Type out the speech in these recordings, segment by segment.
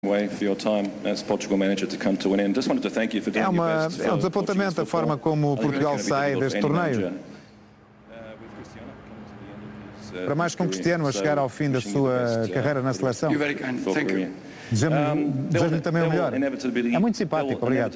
É um desapontamento a forma como Portugal sai deste torneio. Para mais com Cristiano a chegar ao fim da sua carreira na seleção. Desejo-lhe também o melhor. É muito simpático, obrigado.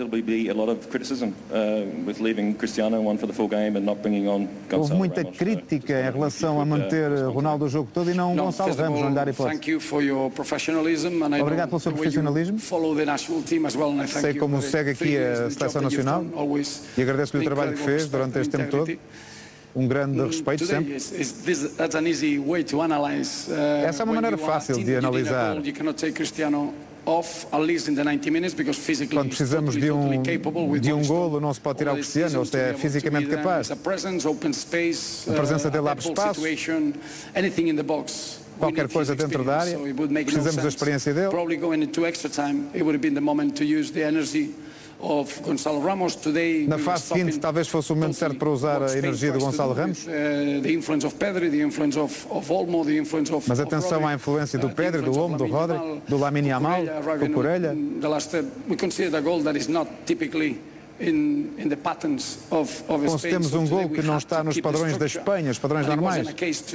Houve muita crítica em relação a manter Ronaldo o jogo todo e não Gonçalo Ramos, não lhe dar hipótese. Obrigado pelo seu profissionalismo. Sei como segue aqui a Seleção Nacional e agradeço-lhe o trabalho que fez durante este tempo todo. Um grande respeito sempre. Essa é uma maneira fácil de analisar. Quando precisamos de um golo, não se pode tirar o Cristiano, ele é fisicamente capaz. A presença dele abre espaço. Qualquer coisa dentro da área, precisamos da experiência dele. Na fase seguinte, talvez fosse o momento certo para usar a energia do Gonçalo Ramos. Mas atenção à influência do Pedri, do Olmo, do Rodri, do Lamine Yamal, do Corelha. Temos um gol que não está nos padrões da Espanha, os padrões normais.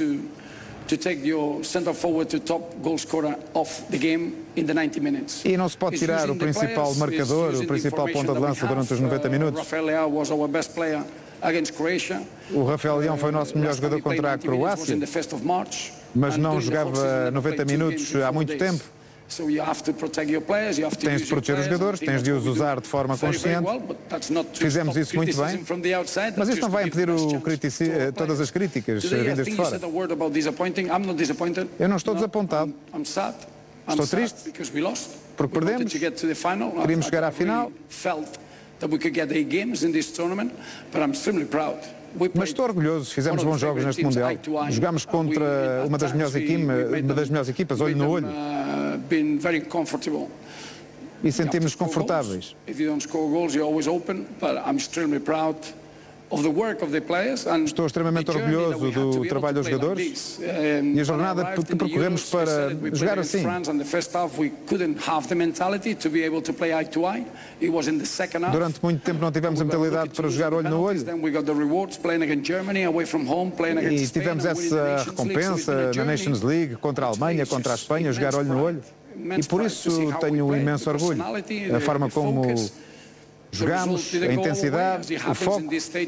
E não se pode tirar o principal marcador, o principal ponta de lança durante os 90 minutos. O Rafael Leão foi o nosso melhor jogador contra a Croácia, mas não jogava 90 minutos há muito tempo. Tens de proteger os jogadores, tens de os usar de forma consciente. Fizemos isso muito bem, mas isso não vai impedir todas as críticas vindas de fora. Eu não estou desapontado. Estou triste porque perdemos. Queríamos chegar à final. Mas estou orgulhoso, fizemos bons jogos neste Mundial. Jogámos contra uma das melhores equipas, olho no olho. E sentimos-nos confortáveis. Estou extremamente orgulhoso do trabalho dos jogadores e a jornada que percorremos para jogar assim. Durante muito tempo não tivemos a mentalidade para jogar olho no olho. E tivemos essa recompensa na Nations League, contra a Alemanha, contra a Espanha, jogar olho no olho. E por isso tenho um imenso orgulho. A forma como jogamos, a intensidade, o foco.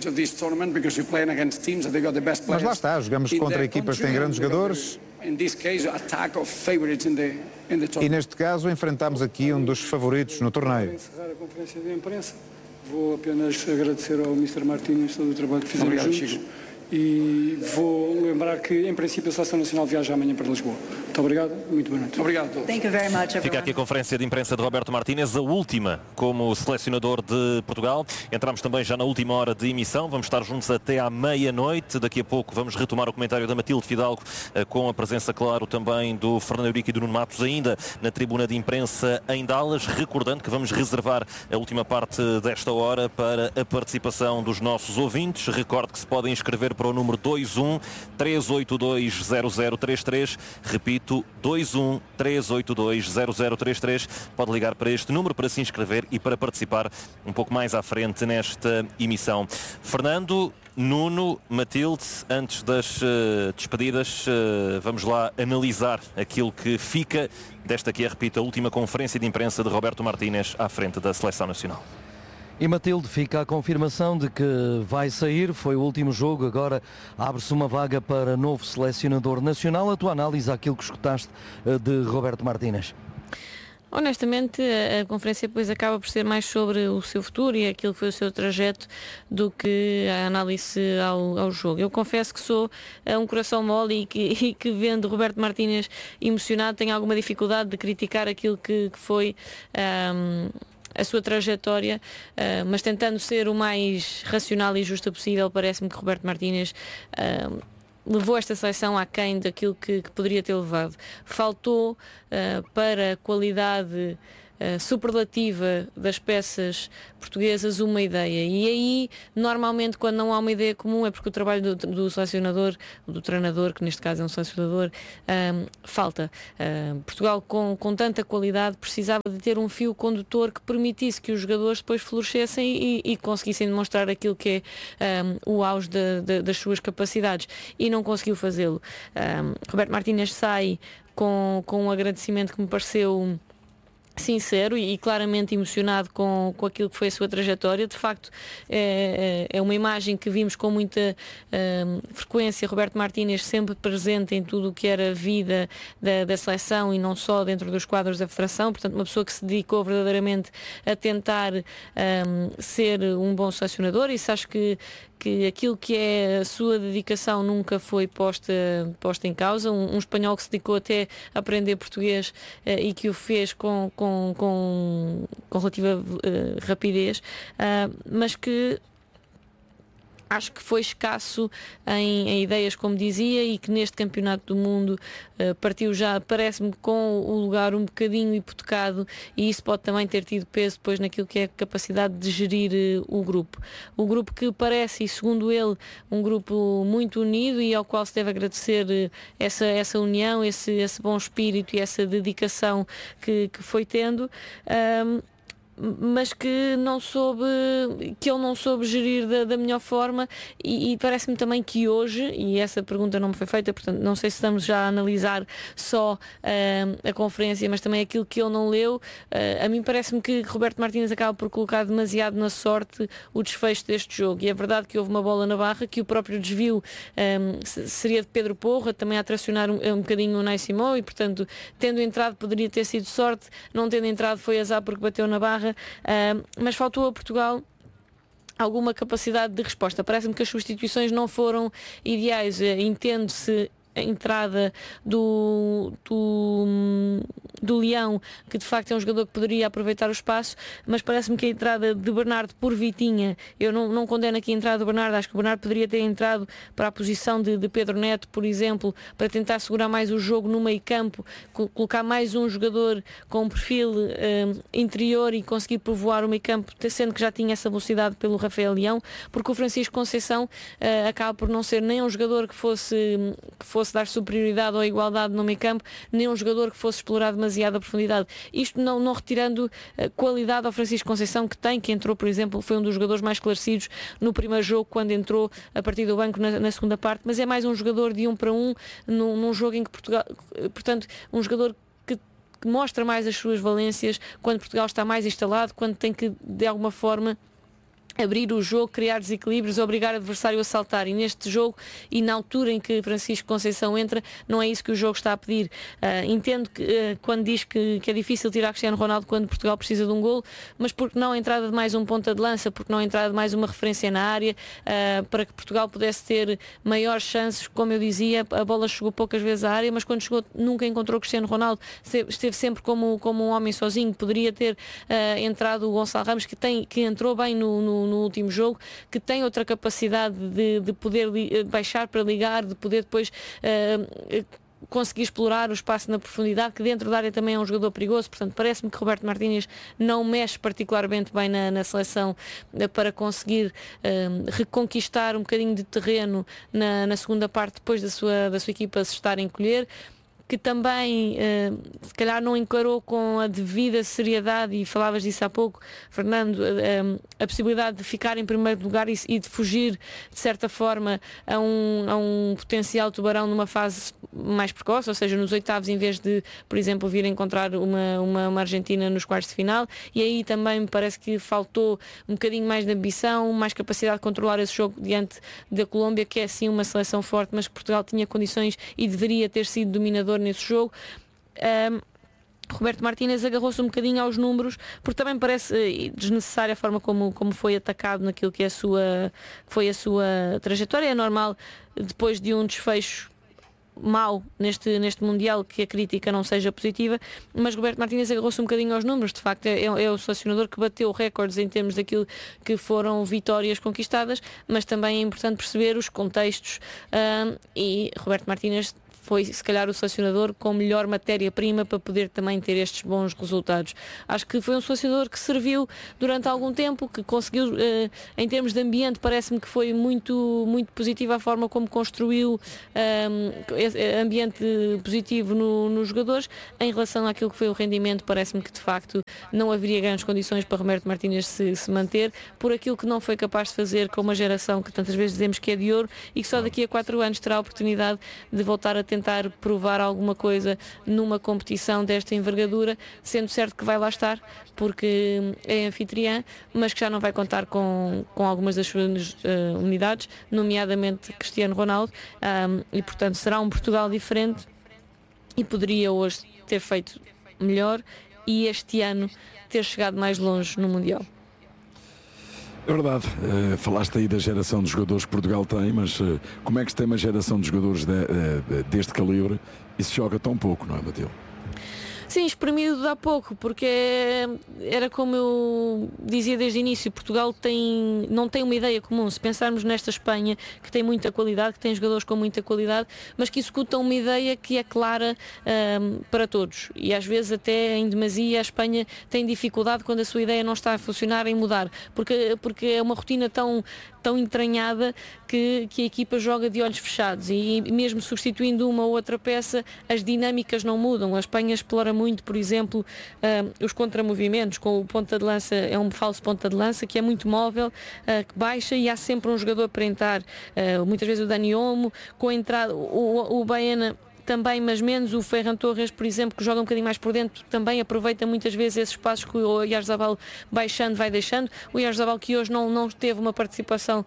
Mas lá está, jogamos contra equipas que têm grandes jogadores. E neste caso enfrentamos aqui um dos favoritos no torneio. Para encerrar a conferência de imprensa, vou apenas agradecer ao Mr. Martínez todo o trabalho que fizemos juntos. E vou lembrar que, em princípio, a Seleção Nacional viaja amanhã para Lisboa. Muito obrigado, muito boa noite. Obrigado. Thank you very much, everyone. Fica aqui a conferência de imprensa de Roberto Martínez, a última como selecionador de Portugal. Entramos também já na última hora de emissão, vamos estar juntos até à meia-noite. Daqui a pouco vamos retomar o comentário da Matilde Fidalgo, com a presença, claro, também do Fernando Eurico e do Nuno Matos, ainda na tribuna de imprensa em Dallas. Recordando que vamos reservar a última parte desta hora para a participação dos nossos ouvintes. Recorde que se podem inscrever para o número 21-382-0033. Repito, 21-382-0033. Pode ligar para este número para se inscrever e para participar um pouco mais à frente nesta emissão. Fernando, Nuno, Matilde, antes das despedidas, vamos lá analisar aquilo que fica desta que é, repito, a última conferência de imprensa de Roberto Martínez à frente da Seleção Nacional. E Matilde, fica a confirmação de que vai sair, foi o último jogo, agora abre-se uma vaga para novo selecionador nacional. A tua análise àquilo que escutaste de Roberto Martínez? Honestamente, a conferência depois acaba por ser mais sobre o seu futuro e aquilo que foi o seu trajeto do que a análise ao jogo. Eu confesso que sou um coração mole e que vendo Roberto Martínez emocionado tenho alguma dificuldade de criticar aquilo que foi a sua trajetória, mas tentando ser o mais racional e justa possível, parece-me que Roberto Martínez levou esta seleção aquém daquilo que poderia ter levado. Faltou para a qualidade superlativa das peças portuguesas uma ideia. E aí, normalmente, quando não há uma ideia comum, é porque o trabalho do selecionador, do treinador, que neste caso é um selecionador, falta. Portugal, com tanta qualidade, precisava de ter um fio condutor que permitisse que os jogadores depois florescessem e conseguissem demonstrar aquilo que é o auge das suas capacidades. E não conseguiu fazê-lo. Roberto Martínez sai com um agradecimento que me pareceu sincero e claramente emocionado com aquilo que foi a sua trajetória. De facto, é uma imagem que vimos com muita frequência. Roberto Martínez sempre presente em tudo o que era a vida da seleção e não só dentro dos quadros da Federação. Portanto, uma pessoa que se dedicou verdadeiramente a tentar ser um bom selecionador. Isso acho que aquilo que é a sua dedicação nunca foi posta em causa. Um espanhol que se dedicou até a aprender português e que o fez com relativa rapidez, mas que acho que foi escasso em ideias, como dizia, e que neste Campeonato do Mundo partiu já, parece-me, com o lugar um bocadinho hipotecado, e isso pode também ter tido peso depois naquilo que é a capacidade de gerir o grupo. O grupo que parece, e segundo ele, um grupo muito unido e ao qual se deve agradecer essa união, esse bom espírito e essa dedicação que foi tendo. Mas que ele não soube gerir da melhor forma, e parece-me também que hoje, e essa pergunta não me foi feita, portanto não sei se estamos já a analisar só a conferência, mas também aquilo que ele não leu. A mim parece-me que Roberto Martínez acaba por colocar demasiado na sorte o desfecho deste jogo, e é verdade que houve uma bola na barra, que o próprio desvio seria de Pedro Porra, também a tracionar um bocadinho o Unai Simão, e portanto, tendo entrado poderia ter sido sorte, não tendo entrado foi azar porque bateu na barra. Mas faltou a Portugal alguma capacidade de resposta. Parece-me que as substituições não foram ideais. Entende-se a entrada do Leão, que de facto é um jogador que poderia aproveitar o espaço, mas parece-me que a entrada de Bernardo por Vitinha, eu não condeno aqui a entrada do Bernardo, acho que o Bernardo poderia ter entrado para a posição de Pedro Neto, por exemplo, para tentar segurar mais o jogo no meio campo, colocar mais um jogador com um perfil interior e conseguir povoar o meio campo, sendo que já tinha essa velocidade pelo Rafael Leão, porque o Francisco Conceição acaba por não ser nem um jogador que fosse dar superioridade ou igualdade no meio campo, nem um jogador que fosse explorar demasiado a profundidade. Isto não retirando qualidade ao Francisco Conceição, que entrou, por exemplo, foi um dos jogadores mais esclarecidos no primeiro jogo, quando entrou a partir do banco na segunda parte, mas é mais um jogador de 1 para 1 num jogo em que Portugal, portanto, um jogador que mostra mais as suas valências quando Portugal está mais instalado, quando tem que, de alguma forma, abrir o jogo, criar desequilíbrios, obrigar o adversário a saltar, e neste jogo e na altura em que Francisco Conceição entra, não é isso que o jogo está a pedir. Entendo que quando diz que é difícil tirar Cristiano Ronaldo quando Portugal precisa de um golo, mas porque não a entrada de mais um ponta de lança, porque não a entrada de mais uma referência na área, para que Portugal pudesse ter maiores chances. Como eu dizia, a bola chegou poucas vezes à área, mas quando chegou nunca encontrou Cristiano Ronaldo, esteve sempre como um homem sozinho. Poderia ter entrado o Gonçalo Ramos, que entrou bem no último jogo, que tem outra capacidade de poder baixar para ligar, de poder depois conseguir explorar o espaço na profundidade, que dentro da área também é um jogador perigoso. Portanto, parece-me que Roberto Martínez não mexe particularmente bem na seleção para conseguir reconquistar um bocadinho de terreno na segunda parte, depois da sua equipa se estar a encolher, que também se calhar não encarou com a devida seriedade, e falavas disso há pouco, Fernando, a possibilidade de ficar em primeiro lugar e de fugir de certa forma a um potencial tubarão numa fase mais precoce, ou seja, nos oitavos, em vez de, por exemplo, vir encontrar uma Argentina nos quartos de final. E aí também me parece que faltou um bocadinho mais de ambição, mais capacidade de controlar esse jogo diante da Colômbia, que é sim uma seleção forte, mas que Portugal tinha condições e deveria ter sido dominador nesse jogo. Roberto Martínez agarrou-se um bocadinho aos números, porque também parece desnecessária a forma como foi atacado naquilo que foi a sua trajetória. É normal, depois de um desfecho mau neste Mundial, que a crítica não seja positiva, mas Roberto Martínez agarrou-se um bocadinho aos números. De facto, é o selecionador que bateu recordes em termos daquilo que foram vitórias conquistadas, mas também é importante perceber os contextos, e Roberto Martínez foi se calhar o selecionador com melhor matéria-prima para poder também ter estes bons resultados. Acho que foi um selecionador que serviu durante algum tempo, que conseguiu, em termos de ambiente, parece-me que foi muito, muito positiva a forma como construiu ambiente positivo nos jogadores. Em relação àquilo que foi o rendimento, parece-me que de facto não haveria grandes condições para Roberto Martínez se manter, por aquilo que não foi capaz de fazer com uma geração que tantas vezes dizemos que é de ouro e que só daqui a 4 anos terá a oportunidade de voltar a tentar provar alguma coisa numa competição desta envergadura, sendo certo que vai lá estar, porque é anfitriã, mas que já não vai contar com algumas das suas unidades, nomeadamente Cristiano Ronaldo, e portanto será um Portugal diferente e poderia hoje ter feito melhor e este ano ter chegado mais longe no Mundial. É verdade, falaste aí da geração de jogadores que Portugal tem, mas como é que se tem uma geração de jogadores deste calibre e se joga tão pouco, não é, Matilde? Sim, espremido de há pouco, porque era como eu dizia desde o início, Portugal não tem uma ideia comum. Se pensarmos nesta Espanha, que tem muita qualidade, que tem jogadores com muita qualidade, mas que executam uma ideia que é clara para todos. E às vezes até em demasia a Espanha tem dificuldade quando a sua ideia não está a funcionar em mudar, porque é uma rotina tão entranhada que a equipa joga de olhos fechados e mesmo substituindo uma ou outra peça, as dinâmicas não mudam. A Espanha explora muito, por exemplo, os contramovimentos, com o ponta de lança, é um falso ponta de lança que é muito móvel, que baixa e há sempre um jogador para entrar, muitas vezes o Dani Olmo, com a entrada, o Baena também, mas menos. O Ferran Torres, por exemplo, que joga um bocadinho mais por dentro, também aproveita muitas vezes esses espaços que o Oyarzabal baixando vai deixando. O Oyarzabal que hoje não teve uma participação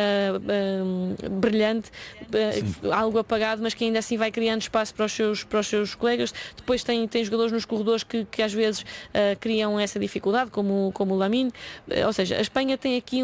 brilhante, algo apagado, mas que ainda assim vai criando espaço para os seus colegas. Depois tem jogadores nos corredores que às vezes criam essa dificuldade, como o Lamine. Ou seja, a Espanha tem aqui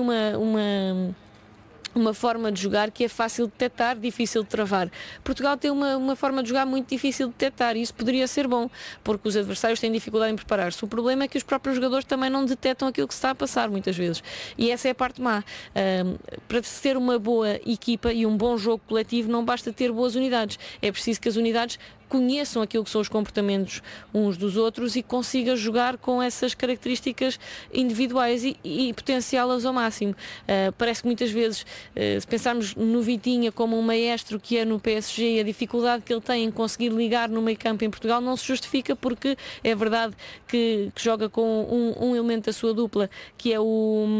uma forma de jogar que é fácil de detectar, difícil de travar. Portugal tem uma forma de jogar muito difícil de detectar e isso poderia ser bom, porque os adversários têm dificuldade em preparar-se. O problema é que os próprios jogadores também não detectam aquilo que se está a passar muitas vezes. E essa é a parte má. Para ser uma boa equipa e um bom jogo coletivo não basta ter boas unidades. É preciso que as unidades conheçam aquilo que são os comportamentos uns dos outros e consiga jogar com essas características individuais e potenciá-las ao máximo. Parece que muitas vezes, se pensarmos no Vitinha como um maestro que é no PSG e a dificuldade que ele tem em conseguir ligar no meio campo em Portugal não se justifica, porque é verdade que joga com um elemento da sua dupla que é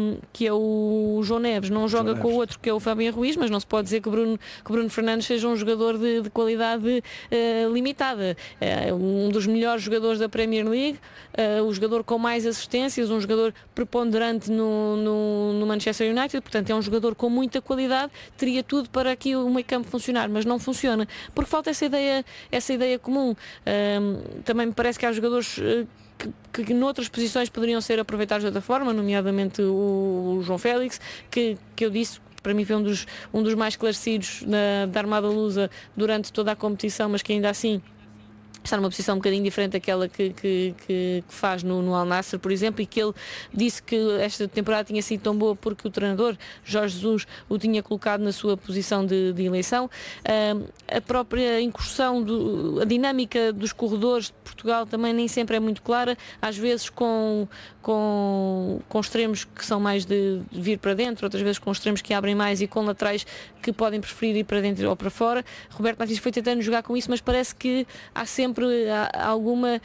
o João Neves, não joga com o outro que é o Fabián Ruiz, mas não se pode dizer que o Bruno Fernandes seja um jogador de qualidade limitada. Um dos melhores jogadores da Premier League, o jogador com mais assistências, um jogador preponderante no Manchester United, portanto é um jogador com muita qualidade, teria tudo para aqui o meio campo funcionar, mas não funciona, porque falta essa ideia comum. Também me parece que há jogadores que noutras posições poderiam ser aproveitados de outra forma, nomeadamente o João Félix, que eu disse, para mim foi um dos mais esclarecidos da Armada Lusa durante toda a competição, mas que ainda assim está numa posição um bocadinho diferente daquela que faz no Al Nassr, por exemplo, e que ele disse que esta temporada tinha sido tão boa porque o treinador Jorge Jesus o tinha colocado na sua posição de eleição. A própria incursão, a dinâmica dos corredores de Portugal também nem sempre é muito clara, às vezes com extremos que são mais de vir para dentro, outras vezes com extremos que abrem mais e com laterais que podem preferir ir para dentro ou para fora. Roberto Martínez foi tentando jogar com isso, mas parece que há sempre alguma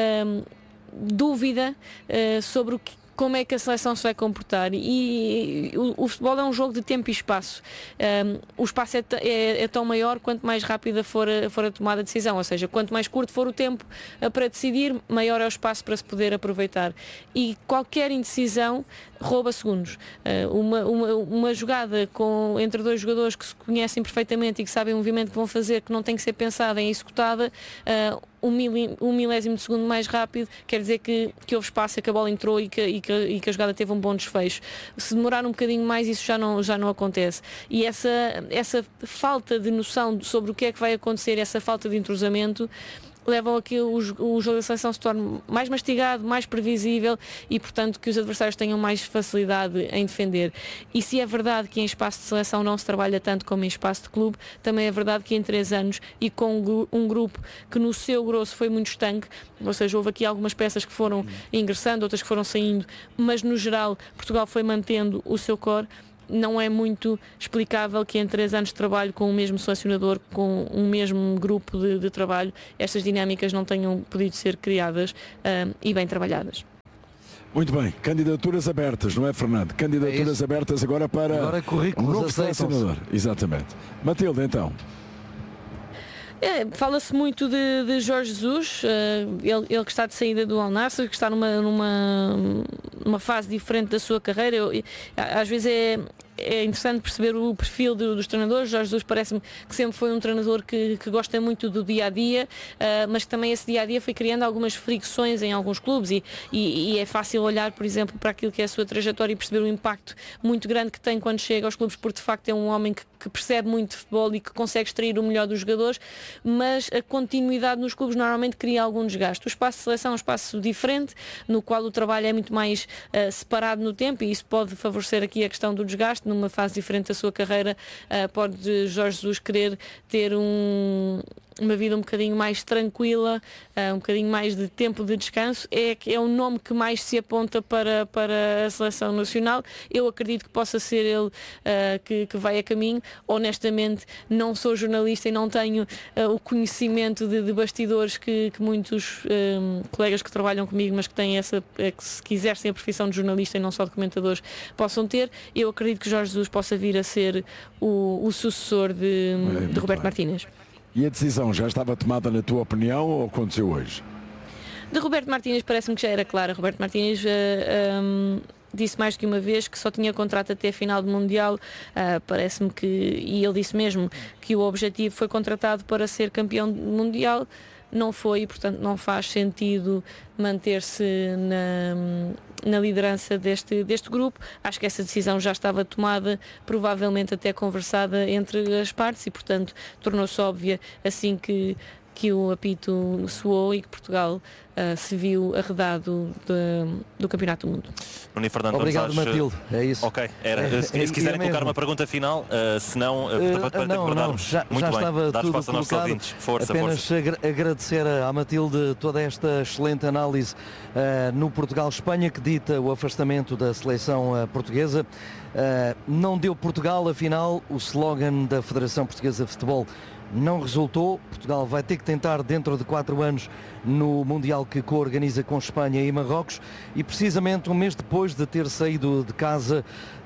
dúvida sobre como é que a seleção se vai comportar, e o futebol é um jogo de tempo e espaço. O espaço é tão maior quanto mais rápida for a tomada de decisão, ou seja, quanto mais curto for o tempo para decidir, maior é o espaço para se poder aproveitar, e qualquer indecisão rouba segundos. Uma jogada entre dois jogadores que se conhecem perfeitamente e que sabem o movimento que vão fazer, que não tem que ser pensada e executada, um milésimo de segundo mais rápido, quer dizer que houve espaço, que a bola entrou e que a jogada teve um bom desfecho. Se demorar um bocadinho mais, isso já não acontece. E essa falta de noção sobre o que é que vai acontecer, essa falta de entrosamento, levam a que o jogo da seleção se torne mais mastigado, mais previsível e, portanto, que os adversários tenham mais facilidade em defender. E se é verdade que em espaço de seleção não se trabalha tanto como em espaço de clube, também é verdade que em 3 anos e com um grupo que no seu grosso foi muito estanque, ou seja, houve aqui algumas peças que foram ingressando, outras que foram saindo, mas no geral Portugal foi mantendo o seu core. Não é muito explicável que em 3 anos de trabalho com o mesmo selecionador, com um mesmo grupo de trabalho, estas dinâmicas não tenham podido ser criadas e bem trabalhadas. Muito bem, candidaturas abertas, não é, Fernando? Candidaturas abertas agora para currículos um novo selecionador. Exatamente. Matilde, então. Fala-se muito de Jorge Jesus, ele que está de saída do Al Nassr, que está numa fase diferente da sua carreira. Às vezes é interessante perceber o perfil dos treinadores. Jorge Jesus parece-me que sempre foi um treinador que gosta muito do dia-a-dia, mas que também esse dia-a-dia foi criando algumas fricções em alguns clubes e é fácil olhar, por exemplo, para aquilo que é a sua trajetória e perceber o impacto muito grande que tem quando chega aos clubes, porque de facto é um homem que percebe muito de futebol e que consegue extrair o melhor dos jogadores, mas a continuidade nos clubes normalmente cria algum desgaste. O espaço de seleção é um espaço diferente, no qual o trabalho é muito mais separado no tempo, e isso pode favorecer aqui a questão do desgaste. Numa fase diferente da sua carreira, pode Jorge Jesus querer ter uma vida um bocadinho mais tranquila, um bocadinho mais de tempo de descanso. É o nome que mais se aponta para a seleção nacional. Eu acredito que possa ser ele que vai a caminho. Honestamente, não sou jornalista e não tenho o conhecimento de bastidores que muitos colegas que trabalham comigo, mas que têm que exercem a profissão de jornalista e não só de comentadores, possam ter. Eu acredito que Jorge Jesus possa vir a ser o sucessor de Roberto Martínez. E a decisão já estava tomada, na tua opinião, ou aconteceu hoje? De Roberto Martínez parece-me que já era clara. Roberto Martínez disse mais do que uma vez que só tinha contrato até a final do Mundial. Parece-me que, e ele disse mesmo, que o objetivo foi contratado para ser campeão mundial. Não foi, e portanto não faz sentido manter-se na liderança deste grupo. Acho que essa decisão já estava tomada, provavelmente até conversada entre as partes, e portanto tornou-se óbvia assim que o apito soou e que Portugal se viu arredado do Campeonato do Mundo. Nuno e Fernando, obrigado, Matilde. É isso. Ok, se quiserem colocar uma pergunta final, se não, não, já estava tudo colocado. Força. Apenas agradecer à Matilde toda esta excelente análise no Portugal-Espanha, que dita o afastamento da seleção portuguesa. Não deu Portugal, afinal, o slogan da Federação Portuguesa de Futebol não resultou. Portugal vai ter que tentar dentro de 4 anos no Mundial que co-organiza com Espanha e Marrocos, e precisamente um mês depois de ter saído de casa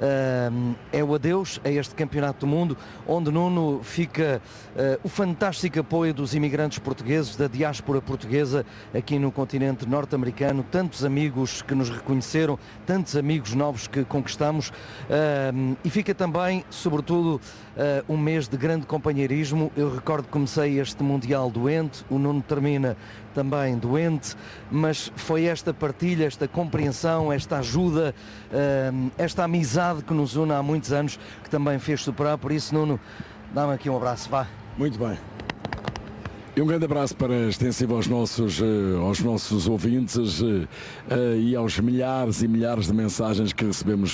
é o adeus a este Campeonato do Mundo, onde, Nuno, fica o fantástico apoio dos imigrantes portugueses, da diáspora portuguesa aqui no continente norte-americano, tantos amigos que nos reconheceram, tantos amigos novos que conquistamos, e fica também, sobretudo, um mês de grande companheirismo. Eu recordo que comecei este Mundial doente, o Nuno termina também doente, mas foi esta partilha, esta compreensão, esta ajuda, esta amizade que nos une há muitos anos, que também fez superar. Por isso, Nuno, dá-me aqui um abraço, vá. Muito bem. E um grande abraço extensivo aos nossos ouvintes e aos milhares e milhares de mensagens que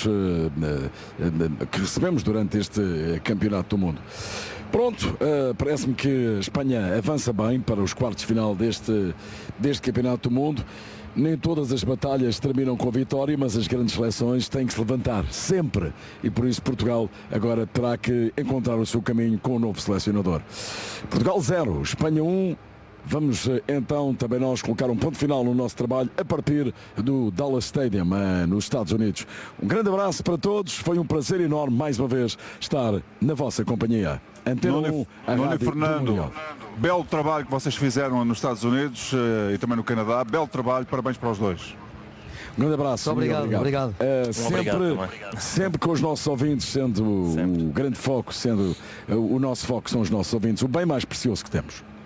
recebemos durante este Campeonato do Mundo. Pronto, parece-me que a Espanha avança bem para os quartos de final deste Campeonato do Mundo. Nem todas as batalhas terminam com vitória, mas as grandes seleções têm que se levantar sempre, e por isso Portugal agora terá que encontrar o seu caminho com o novo selecionador. Portugal 0, Espanha 1. Vamos então também nós colocar um ponto final no nosso trabalho a partir do Dallas Stadium, nos Estados Unidos. Um grande abraço para todos, foi um prazer enorme mais uma vez estar na vossa companhia. Antena 1, a Nuno e Rádio Fernando, belo trabalho que vocês fizeram nos Estados Unidos e também no Canadá, belo trabalho, parabéns para os dois. Um grande abraço. Obrigado. Sempre com os nossos ouvintes, sendo o grande foco, sendo o nosso foco são os nossos ouvintes, o bem mais precioso que temos.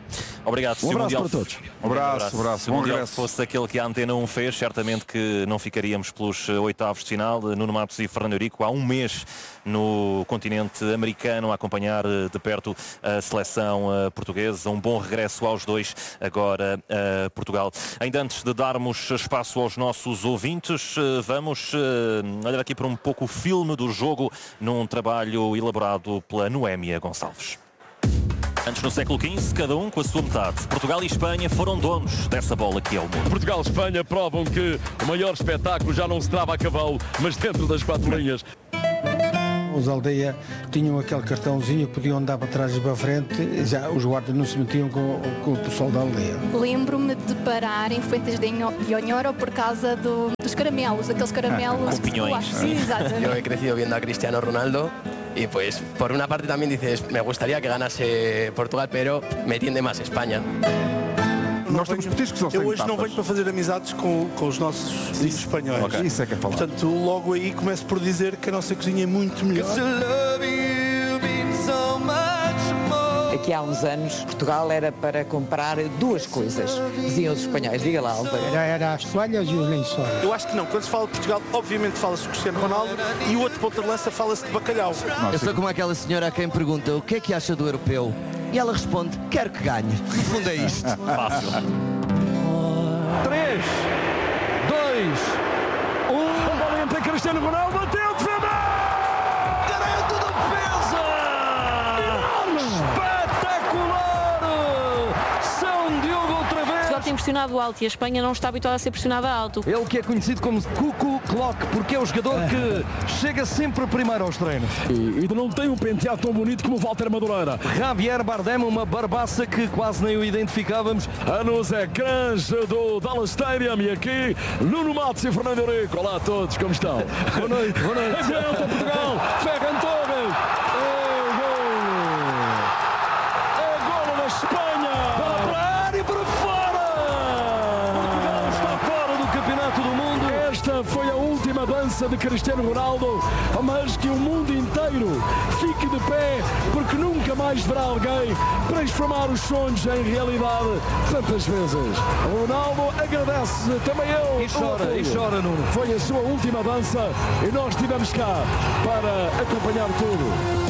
Obrigado. Um abraço para todos. Um abraço. Se o Mundial fosse aquele que a Antena 1 fez, certamente que não ficaríamos pelos oitavos de final. Nuno Matos e Fernando Eurico há um mês no continente americano a acompanhar de perto a seleção portuguesa. Um bom regresso aos dois agora a Portugal. Ainda antes de darmos espaço aos nossos ouvintes, vamos olhar aqui para um pouco o filme do jogo num trabalho elaborado pela Noémia Gonçalves. Antes, no século XV, cada um com a sua metade. Portugal e Espanha foram donos dessa bola que é o mundo. Portugal e Espanha provam que o maior espetáculo já não se trava a cavalo, mas dentro das quatro linhas. Os aldeia tinham aquele cartãozinho, podiam andar para trás e para a frente, já os guardas não se metiam com o pessoal da aldeia. Lembro-me de parar em Fuentes de Oñoro por causa dos caramelos, aqueles caramelos. Com pinhões. Sí, exatamente. Yo he crecido viendo a Cristiano Ronaldo y pues por una parte también dices, me gustaría que ganase Portugal, pero me tiende más España. Nós temos petiscos ou sem Eu hoje não tapas? venho para fazer amizades com os nossos vizinhos espanhóis. Ok. Isso é que é falar. Portanto, logo aí começo por dizer que a nossa cozinha é muito melhor. Aqui há uns anos, Portugal era para comprar duas coisas, diziam os espanhóis. Diga lá, Álvaro. Era as toalhas e os lençóis. Eu acho que não. Quando se fala de Portugal, obviamente fala-se de Cristiano Ronaldo e o outro ponta de lança fala-se de bacalhau. Eu sou como aquela senhora a quem pergunta o que é que acha do europeu. E ela responde, quero que ganhe. No fundo é isto. Fácil. 3, 2, 1. Bola entra Cristiano Ronaldo, bateu, defendeu! Direito de defesa! Espetacular! São Diogo outra vez! Portugal tem pressionado alto e a Espanha não está habituada a ser pressionada alto. Ele que é conhecido como Cucu Clock, porque é o jogador que chega sempre primeiro aos treinos. E não tem um penteado tão bonito como o Walter Madureira. Javier Bardem, uma barbaça que quase nem o identificávamos. Nos ecrãs do Dallas Stadium e aqui Nuno Matos e Fernando Eurico. Olá a todos, como estão? Boa noite, boa noite. Adianta Portugal, Ferran Torres. É golo da Espanha. Para a área, para fora! Portugal está fora do Campeonato do Mundo. Esta foi a última dança de Cristiano Ronaldo, mas que o mundo inteiro fique de pé, porque nunca mais verá alguém transformar os sonhos em realidade tantas vezes. Ronaldo agradece também eu. E chora, Nuno. Foi a sua última dança e nós estivemos cá para acompanhar tudo.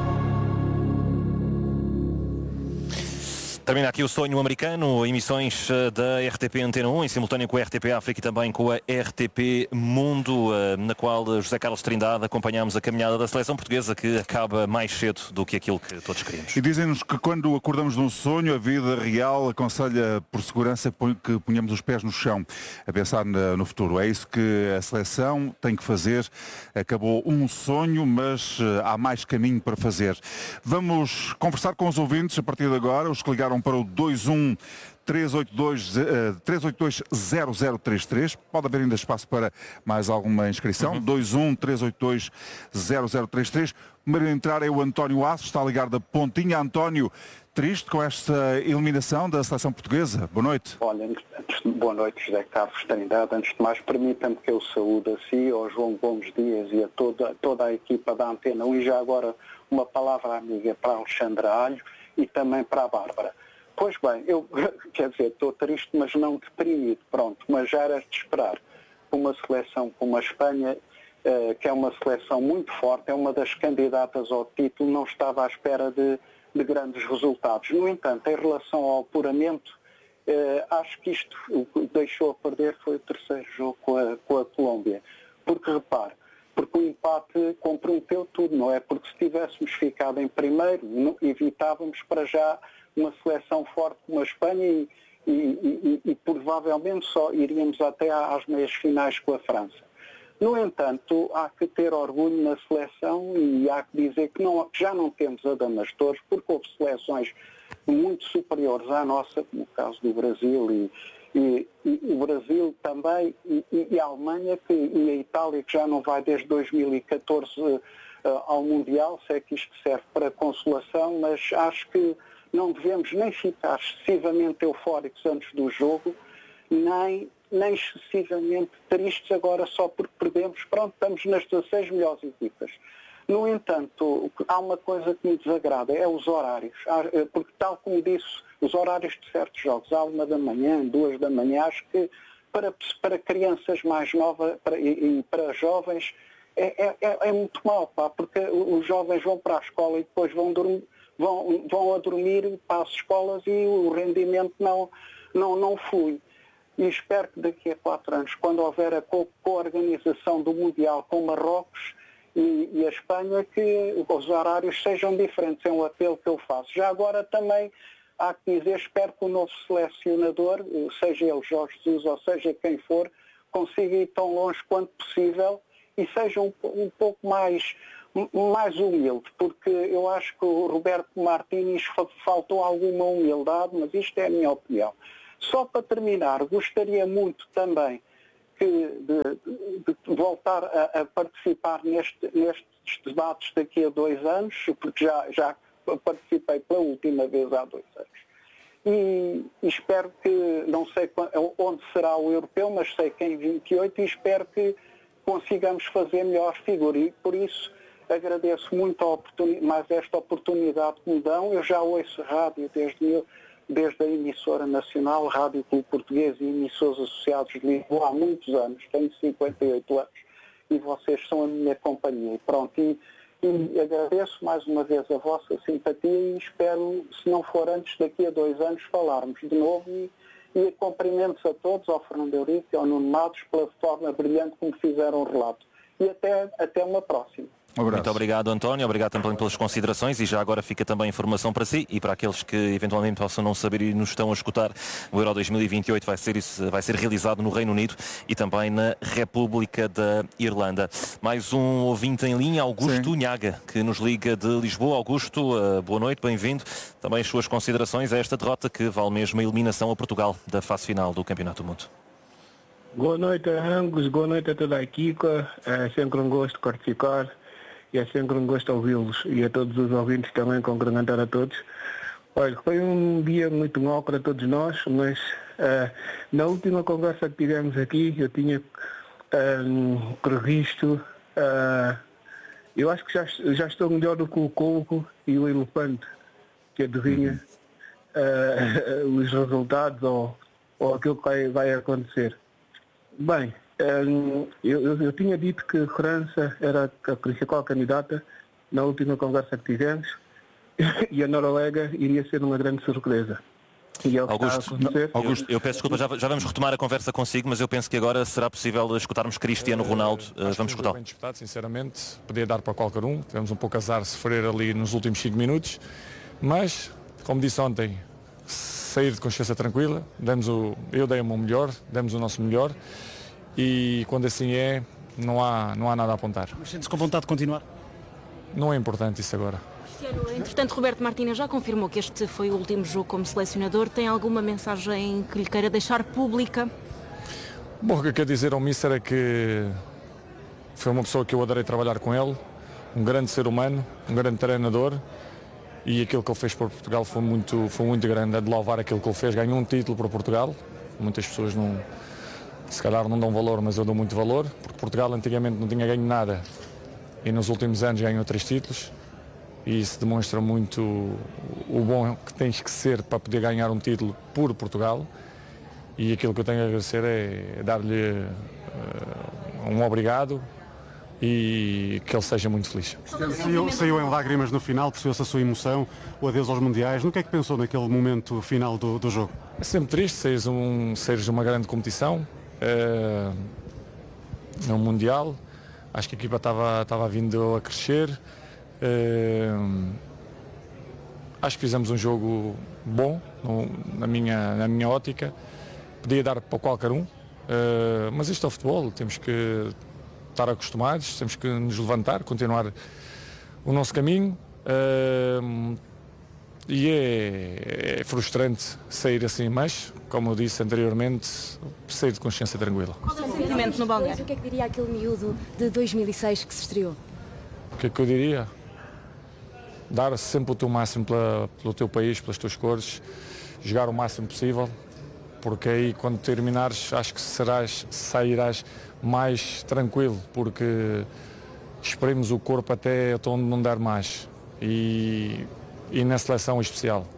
Termina aqui o Sonho Americano, emissões da RTP Antena 1, em simultâneo com a RTP África e também com a RTP Mundo, na qual José Carlos Trindade acompanhamos a caminhada da seleção portuguesa, que acaba mais cedo do que aquilo que todos queríamos. E dizem-nos que quando acordamos num sonho, a vida real aconselha por segurança que ponhamos os pés no chão, a pensar no futuro. É isso que a seleção tem que fazer. Acabou um sonho, mas há mais caminho para fazer. Vamos conversar com os ouvintes a partir de agora, os que ligaram para o 21 382-0033. Pode haver ainda espaço para mais alguma inscrição. 21 382-0033. O primeiro a entrar é o António Aço, está a ligar da Pontinha. António, triste com esta eliminação da seleção portuguesa. Boa noite. Olha, boa noite, José Carlos Trindade. Antes de mais, permita-me que eu saúde a si, ao João Gomes Dias e a toda a equipa da Antena 1 e já agora uma palavra amiga para a Alexandra Alho e também para a Bárbara. Pois bem, eu, quer dizer, estou triste, mas não deprimido, pronto, mas já era de esperar. Uma seleção como a Espanha, que é uma seleção muito forte, é uma das candidatas ao título, não estava à espera de grandes resultados. No entanto, em relação ao apuramento, acho que isto o que deixou a perder foi o terceiro jogo com a Colômbia. Porque, repare, porque o empate comprometeu tudo, não é? Porque se tivéssemos ficado em primeiro, evitávamos para já uma seleção forte como a Espanha e provavelmente só iríamos até às meias finais com a França. No entanto, há que ter orgulho na seleção e há que dizer que já não temos adamastores, porque houve seleções muito superiores à nossa, como o caso do Brasil e o Brasil também, e a Alemanha e a Itália, que já não vai desde 2014 ao Mundial, se é que isto serve para consolação, mas acho que não devemos nem ficar excessivamente eufóricos antes do jogo, nem excessivamente tristes agora só porque perdemos. Pronto, estamos nas 16 melhores equipas. No entanto, há uma coisa que me desagrada, é os horários. Porque tal como disse os horários de certos jogos, à 1 da manhã, 2 da manhã, acho que para crianças mais novas e para jovens é muito mau, pá, porque os jovens vão para a escola e depois vão a dormir para as escolas e o rendimento não flui. E espero que daqui a 4 anos, quando houver a co-organização do Mundial com Marrocos e a Espanha, que os horários sejam diferentes. É um apelo que eu faço. Já agora também há que dizer, espero que o novo selecionador, seja ele Jorge Jesus ou seja quem for, consiga ir tão longe quanto possível e seja um pouco mais humilde, porque eu acho que o Roberto Martínez faltou alguma humildade, mas isto é a minha opinião. Só para terminar, gostaria muito também de voltar a participar nestes debates daqui a 2 anos, porque já participei pela última vez há 2 anos. E espero que, não sei onde será o europeu, mas sei que em 28, e espero que consigamos fazer melhor figura. E por isso agradeço muito mais esta oportunidade que me dão. Eu já ouço rádio desde a emissora nacional, Rádio Clube Português e emissores associados de Lisboa há muitos anos. Tenho 58 anos e vocês são a minha companhia. Pronto, e agradeço mais uma vez a vossa simpatia e espero, se não for antes, daqui a 2 anos falarmos de novo e cumprimentos a todos, ao Fernando Eurico e ao Nuno Matos, pela forma brilhante como fizeram o relato. E até uma próxima. Muito obrigado, António. Obrigado também pelas considerações e já agora fica também informação para si e para aqueles que eventualmente possam não saber e nos estão a escutar. O Euro 2028 vai ser realizado no Reino Unido e também na República da Irlanda. Mais um ouvinte em linha, Augusto Nhaga, que nos liga de Lisboa. Augusto, boa noite, bem-vindo. Também as suas considerações a esta derrota que vale mesmo a eliminação a Portugal da fase final do Campeonato do Mundo. Boa noite a ambos, boa noite a toda a equipa. É sempre um gosto participar. E é sempre um gosto ouvi-los e a todos os ouvintes também, cumprimentar a todos. Olha, foi um dia muito mau para todos nós, mas na última conversa que tivemos aqui, eu tinha previsto, eu acho que já estou melhor do que o corvo e o elefante, que adivinha os resultados ou aquilo que vai acontecer. Bem, eu tinha dito que a França era a principal candidata na última conversa que tivemos e a Noruega iria ser uma grande surpresa. E é o que Augusto, eu peço desculpa, já vamos retomar a conversa consigo, mas eu penso que agora será possível escutarmos Cristiano Ronaldo. Vamos escutar. Bem disputado, sinceramente, podia dar para qualquer um. Tivemos um pouco azar de sofrer ali nos últimos 5 minutos, mas, como disse ontem, sair de consciência tranquila, eu dei o meu melhor, demos o nosso melhor. E quando assim não há nada a apontar. Mas sente-se com vontade de continuar? Não é importante isso agora. Entretanto, Roberto Martínez já confirmou que este foi o último jogo como selecionador. Tem alguma mensagem que lhe queira deixar pública? Bom, o que eu quero dizer ao Mister é que foi uma pessoa que eu adorei trabalhar com ele, um grande ser humano, um grande treinador, e aquilo que ele fez por Portugal foi muito grande. É de louvar aquilo que ele fez, ganhou um título para Portugal. Muitas pessoas se calhar não dão valor, mas eu dou muito valor, porque Portugal antigamente não tinha ganho nada e nos últimos anos ganhou 3 títulos e isso demonstra muito o bom que tens que ser para poder ganhar um título por Portugal, e aquilo que eu tenho a agradecer é dar-lhe um obrigado e que ele seja muito feliz. Saiu em lágrimas no final, percebeu-se a sua emoção, o adeus aos mundiais. No que é que pensou naquele momento final do jogo? É sempre triste seres uma grande competição. É um Mundial, acho que a equipa estava vindo a crescer, acho que fizemos um jogo bom na minha ótica, podia dar para qualquer um, mas isto é o futebol, temos que estar acostumados, temos que nos levantar, continuar o nosso caminho. E é frustrante sair assim, mas, como eu disse anteriormente, sair de consciência tranquila. Qual é o sentimento no balneário? O que é que diria aquele miúdo de 2006 que se estreou? O que é que eu diria? Dar sempre o teu máximo pelo teu país, pelas tuas cores, jogar o máximo possível, porque aí quando terminares acho que sairás mais tranquilo, porque esperemos o corpo até onde não der mais. E na seleção em especial.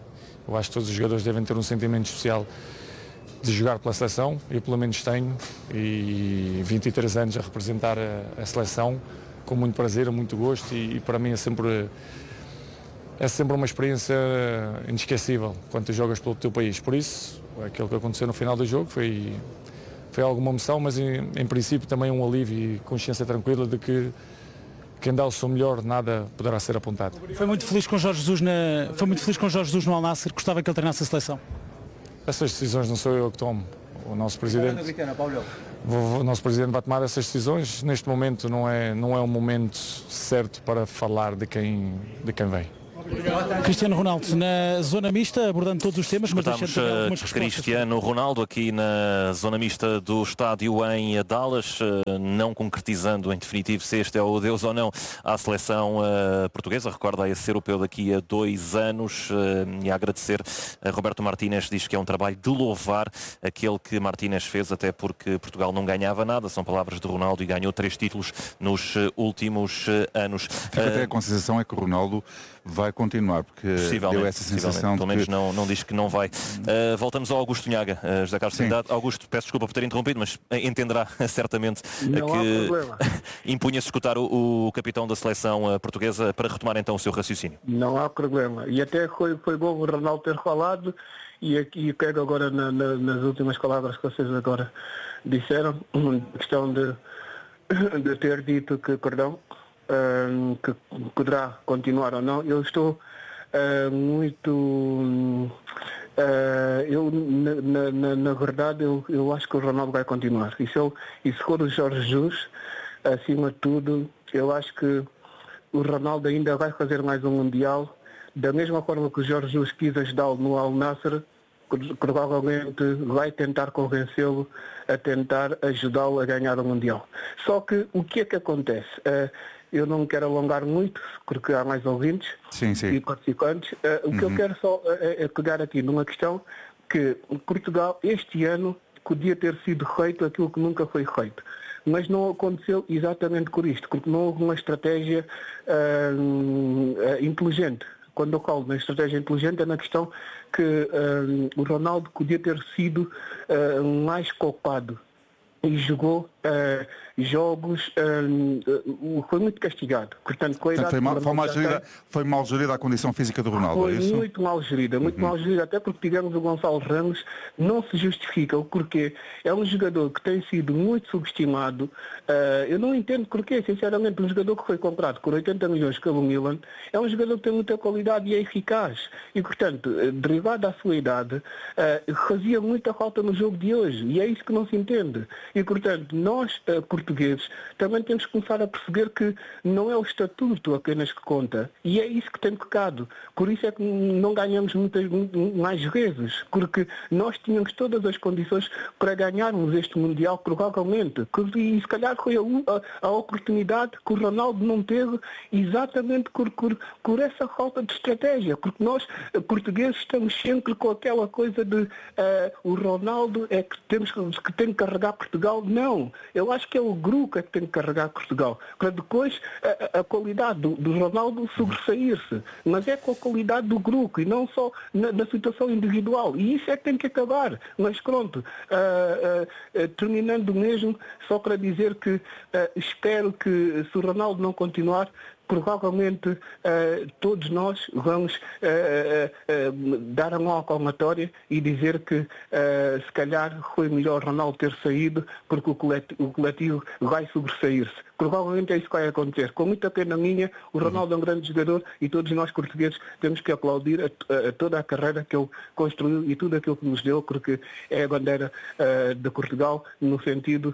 Eu acho que todos os jogadores devem ter um sentimento especial de jogar pela seleção, eu pelo menos tenho, e 23 anos a representar a seleção com muito prazer, muito gosto, e para mim é sempre uma experiência inesquecível quando tu jogas pelo teu país. Por isso, aquilo que aconteceu no final do jogo foi alguma emoção, mas em princípio também um alívio e consciência tranquila de que quem dá o seu melhor, nada poderá ser apontado. Foi muito feliz com Jorge Jesus no Al Nassr, gostava que ele treinasse a seleção? Essas decisões não sou eu que tomo. O nosso presidente vai tomar essas decisões. Neste momento não é um momento certo para falar de quem vem. Cristiano Ronaldo, na zona mista, abordando todos os temas, mas deixando algumas respostas. Cristiano Ronaldo aqui na zona mista do estádio em Dallas, não concretizando em definitivo se este é o Deus ou não à seleção portuguesa. Recorda esse europeu daqui a 2 anos, e a agradecer a Roberto Martínez, diz que é um trabalho de louvar aquele que Martínez fez, até porque Portugal não ganhava nada, são palavras de Ronaldo, e ganhou 3 títulos nos últimos anos. Fica até a consideração é que o Ronaldo vai continuar, porque deu essa sensação pelo menos não diz que não vai. Voltamos ao Augusto Nhanga, José Carlos Trindade. Augusto, peço desculpa por ter interrompido, mas entenderá certamente que impunha-se escutar o capitão da seleção portuguesa para retomar então o seu raciocínio. Não há problema, e até foi bom o Ronaldo ter falado, e aqui quero agora nas últimas palavras que vocês agora disseram, a questão de ter dito que poderá continuar ou não. Eu estou muito... na verdade, eu acho que o Ronaldo vai continuar. E se for o Jorge Jesus, acima de tudo, eu acho que o Ronaldo ainda vai fazer mais um Mundial, da mesma forma que o Jorge Jesus quis ajudá-lo no Al Nassr, provavelmente vai tentar convencê-lo a tentar ajudá-lo a ganhar o Mundial. Só que o que é que acontece? Eu não quero alongar muito, porque há mais ouvintes e participantes. O que eu quero só é pegar aqui numa questão que Portugal, este ano, podia ter sido feito aquilo que nunca foi feito. Mas não aconteceu exatamente por isto, porque não houve uma estratégia inteligente. Quando eu falo na estratégia inteligente é na questão que o Ronaldo podia ter sido mais copado e jogou jogos, foi muito castigado. Portanto, foi mal gerida a condição física do Ronaldo, foi é isso? Muito mal gerida, até porque tivemos o Gonçalo Ramos, não se justifica o porquê. É um jogador que tem sido muito subestimado, eu não entendo porquê, sinceramente, um jogador que foi comprado por 80 milhões pelo Milan, é um jogador que tem muita qualidade e é eficaz. E, portanto, derivado da sua idade, fazia muita falta no jogo de hoje, e é isso que não se entende. E, portanto, nós, portugueses, também temos que começar a perceber que não é o estatuto apenas que conta. E é isso que tem pecado. Por isso é que não ganhamos mais vezes. Porque nós tínhamos todas as condições para ganharmos este Mundial, provavelmente. E se calhar foi a oportunidade que o Ronaldo não teve exatamente por essa falta de estratégia. Porque nós, portugueses, estamos sempre com aquela coisa de o Ronaldo é que tem que carregar Portugal. Não. Eu acho que é o grupo que tem que carregar Portugal, para depois a qualidade do Ronaldo sobressair-se, mas é com a qualidade do grupo e não só na situação individual, e isso é que tem que acabar. Mas pronto, terminando mesmo, só para dizer que espero que, se o Ronaldo não continuar, provavelmente todos nós vamos dar a mão à palmatória e dizer que se calhar foi melhor Ronaldo ter saído, porque o coletivo vai sobressair-se. Provavelmente é isso que vai acontecer. Com muita pena minha, o Ronaldo é um grande jogador e todos nós portugueses temos que aplaudir a toda a carreira que ele construiu e tudo aquilo que nos deu, porque é a bandeira de Portugal, no sentido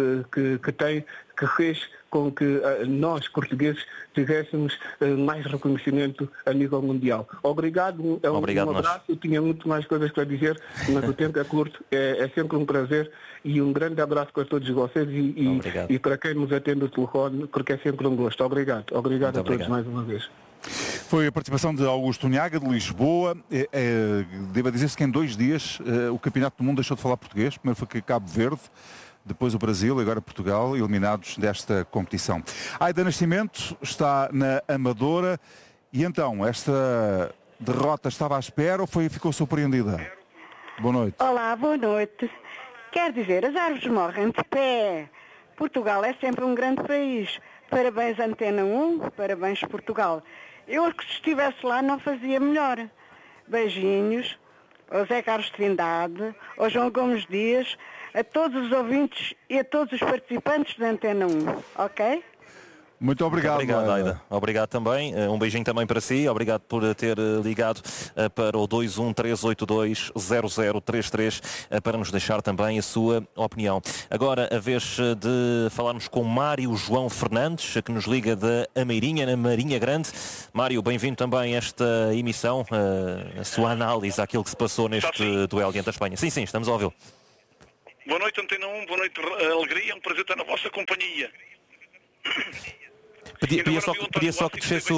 que fez com que nós, portugueses, tivéssemos mais reconhecimento a nível mundial. Obrigado, um abraço. Eu tinha muito mais coisas para dizer, mas o tempo é curto. É sempre um prazer e um grande abraço para todos vocês e para quem nos atende o telefone, porque é sempre um gosto. Obrigado a todos mais uma vez. Foi a participação de Augusto Nhanga, de Lisboa. Devo dizer-se que em 2 dias o Campeonato do Mundo deixou de falar português. Primeiro foi Cabo Verde, depois o Brasil e agora Portugal, eliminados desta competição. Aida Nascimento está na Amadora e então esta derrota estava à espera ou ficou surpreendida? Boa noite. Olá, boa noite. Quer dizer, as árvores morrem de pé. Portugal é sempre um grande país. Parabéns Antena 1, parabéns Portugal. Eu que se estivesse lá não fazia melhor. Beijinhos ao Zé Carlos Trindade, ao João Gomes Dias, a todos os ouvintes e a todos os participantes da Antena 1, ok? Muito obrigado. Obrigado, Aida. Obrigado também. Um beijinho também para si. Obrigado por ter ligado para o 213820033 para nos deixar também a sua opinião. Agora, a vez de falarmos com Mário João Fernandes, que nos liga da Ameirinha, na Marinha Grande. Mário, bem-vindo também a esta emissão, a sua análise àquilo que se passou neste duelo diante da Espanha. Sim, estamos a ouvi-lo. Boa noite, Antena 1. Boa noite, Alegria. É um prazer estar na vossa companhia. Pedia só que descesse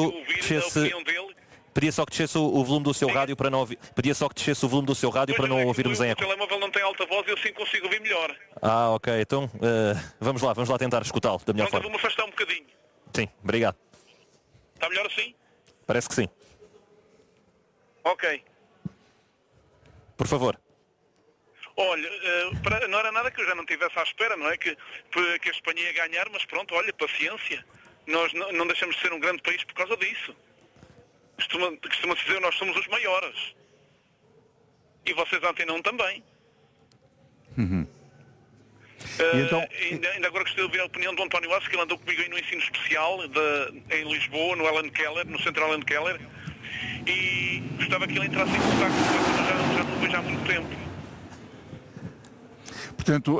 o volume do seu rádio para não ouvir. Pedia só que descesse o volume do seu rádio para não ouvirmos em eco. O telemóvel não tem alta voz e eu sim consigo ouvir melhor. Ok, então vamos lá tentar escutá-lo da melhor forma. Vou-me afastar um bocadinho. Sim, obrigado. Está melhor assim? Parece que sim. Ok. Por favor. Olha, não era nada que eu já não estivesse à espera, não é? Que a Espanha ia ganhar, mas pronto, olha, paciência. Nós não deixamos de ser um grande país por causa disso. Costuma-se dizer, nós somos os maiores. E vocês Antena 1 também. Então... ainda agora gostei de ouvir a opinião do António Aço, que ele andou comigo aí no ensino especial em Lisboa, no Ellen Keller, no Centro Ellen Keller. E gostava que ele entrasse em contato com eu já não o vejo há muito tempo. Portanto,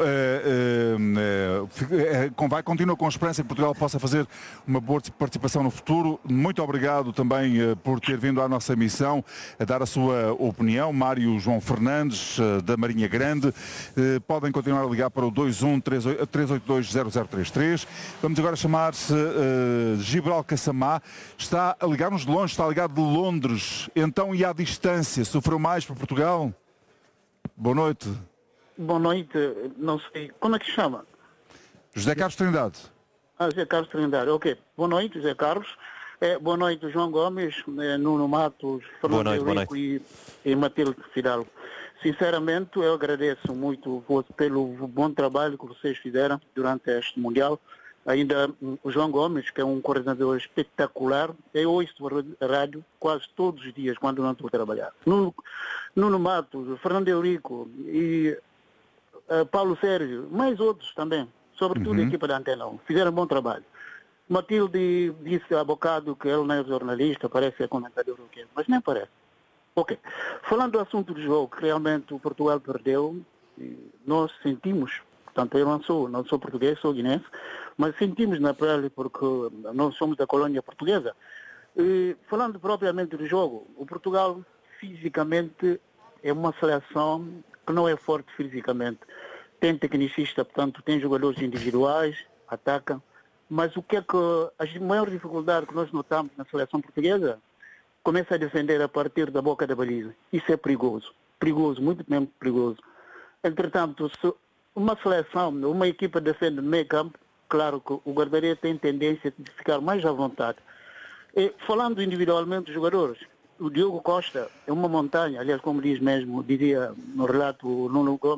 continua com a esperança que Portugal possa fazer uma boa participação no futuro. Muito obrigado também por ter vindo à nossa emissão a dar a sua opinião. Mário João Fernandes, da Marinha Grande. Podem continuar a ligar para o 213820033. Vamos agora chamar-se Gibral Kassamá. Está a ligar-nos de longe, está ligado de Londres. Então, e à distância, sofreu mais para Portugal? Boa noite. Boa noite, não sei, como é que se chama? José Carlos Trindade. José Carlos Trindade, ok. Boa noite, José Carlos. Boa noite, João Gomes, Nuno Matos, Fernando Eurico e Matilde Fidalgo. Sinceramente, eu agradeço muito pelo bom trabalho que vocês fizeram durante este Mundial. Ainda o João Gomes, que é um coordenador espetacular, eu ouço a rádio quase todos os dias quando não estou a trabalhar. Nuno Matos, Fernando Eurico e Paulo Sérgio, mais outros também, sobretudo a equipa da Antena 1, fizeram um bom trabalho. Matilde disse há bocado que ele não é jornalista, parece que é comentador ou quê, mas nem parece. Ok. Falando do assunto do jogo, que realmente o Portugal perdeu, nós sentimos, portanto eu não sou português, sou guinense, mas sentimos na pele porque nós somos da colônia portuguesa. E, falando propriamente do jogo, o Portugal fisicamente é uma seleção que não é forte fisicamente. Tem tecnicista, portanto, tem jogadores individuais, atacam, mas o que é que a maior dificuldade que nós notamos na seleção portuguesa começa a defender a partir da boca da baliza. Isso é perigoso, muito mesmo perigoso. Entretanto, se uma seleção, uma equipa defende no meio campo, claro que o guarda-redes tem tendência de ficar mais à vontade. E, falando individualmente dos jogadores, o Diogo Costa é uma montanha, aliás, como dizia no relato o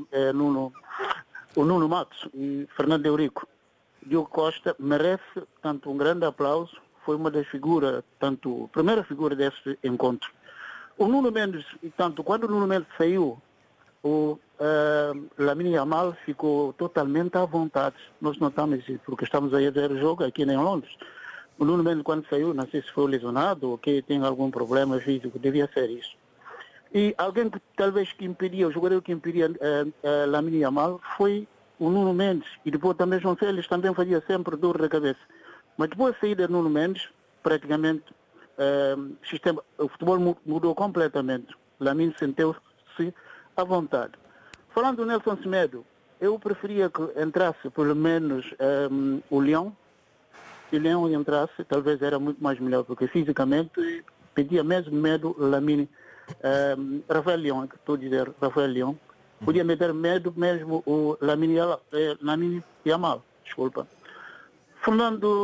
Nuno Matos e Fernando Eurico. Diogo Costa merece, tanto um grande aplauso, foi uma das figuras, tanto a primeira figura desse encontro. O Nuno Mendes, tanto quando o Nuno Mendes saiu, o Lamine Yamal ficou totalmente à vontade. Nós notamos isso, porque estamos aí a ver o jogo aqui em Londres. O Nuno Mendes, quando saiu, não sei se foi lesionado ou que tem algum problema físico, devia ser isso. E alguém que talvez que impedia, o jogador que impedia Lamine Yamal foi o Nuno Mendes. E depois também João Félix também fazia sempre dor na cabeça. Mas depois da saída de Nuno Mendes, praticamente o futebol mudou completamente. Lamine sentiu-se à vontade. Falando do Nelson Semedo, eu preferia que entrasse pelo menos o Leão. Se o Leão entrasse, talvez era muito mais melhor, porque fisicamente pedia mesmo medo Lamine, Rafael Leão, que estou a dizer, Rafael Leão, podia meter medo mesmo o Lamine Yamal, desculpa. Fernando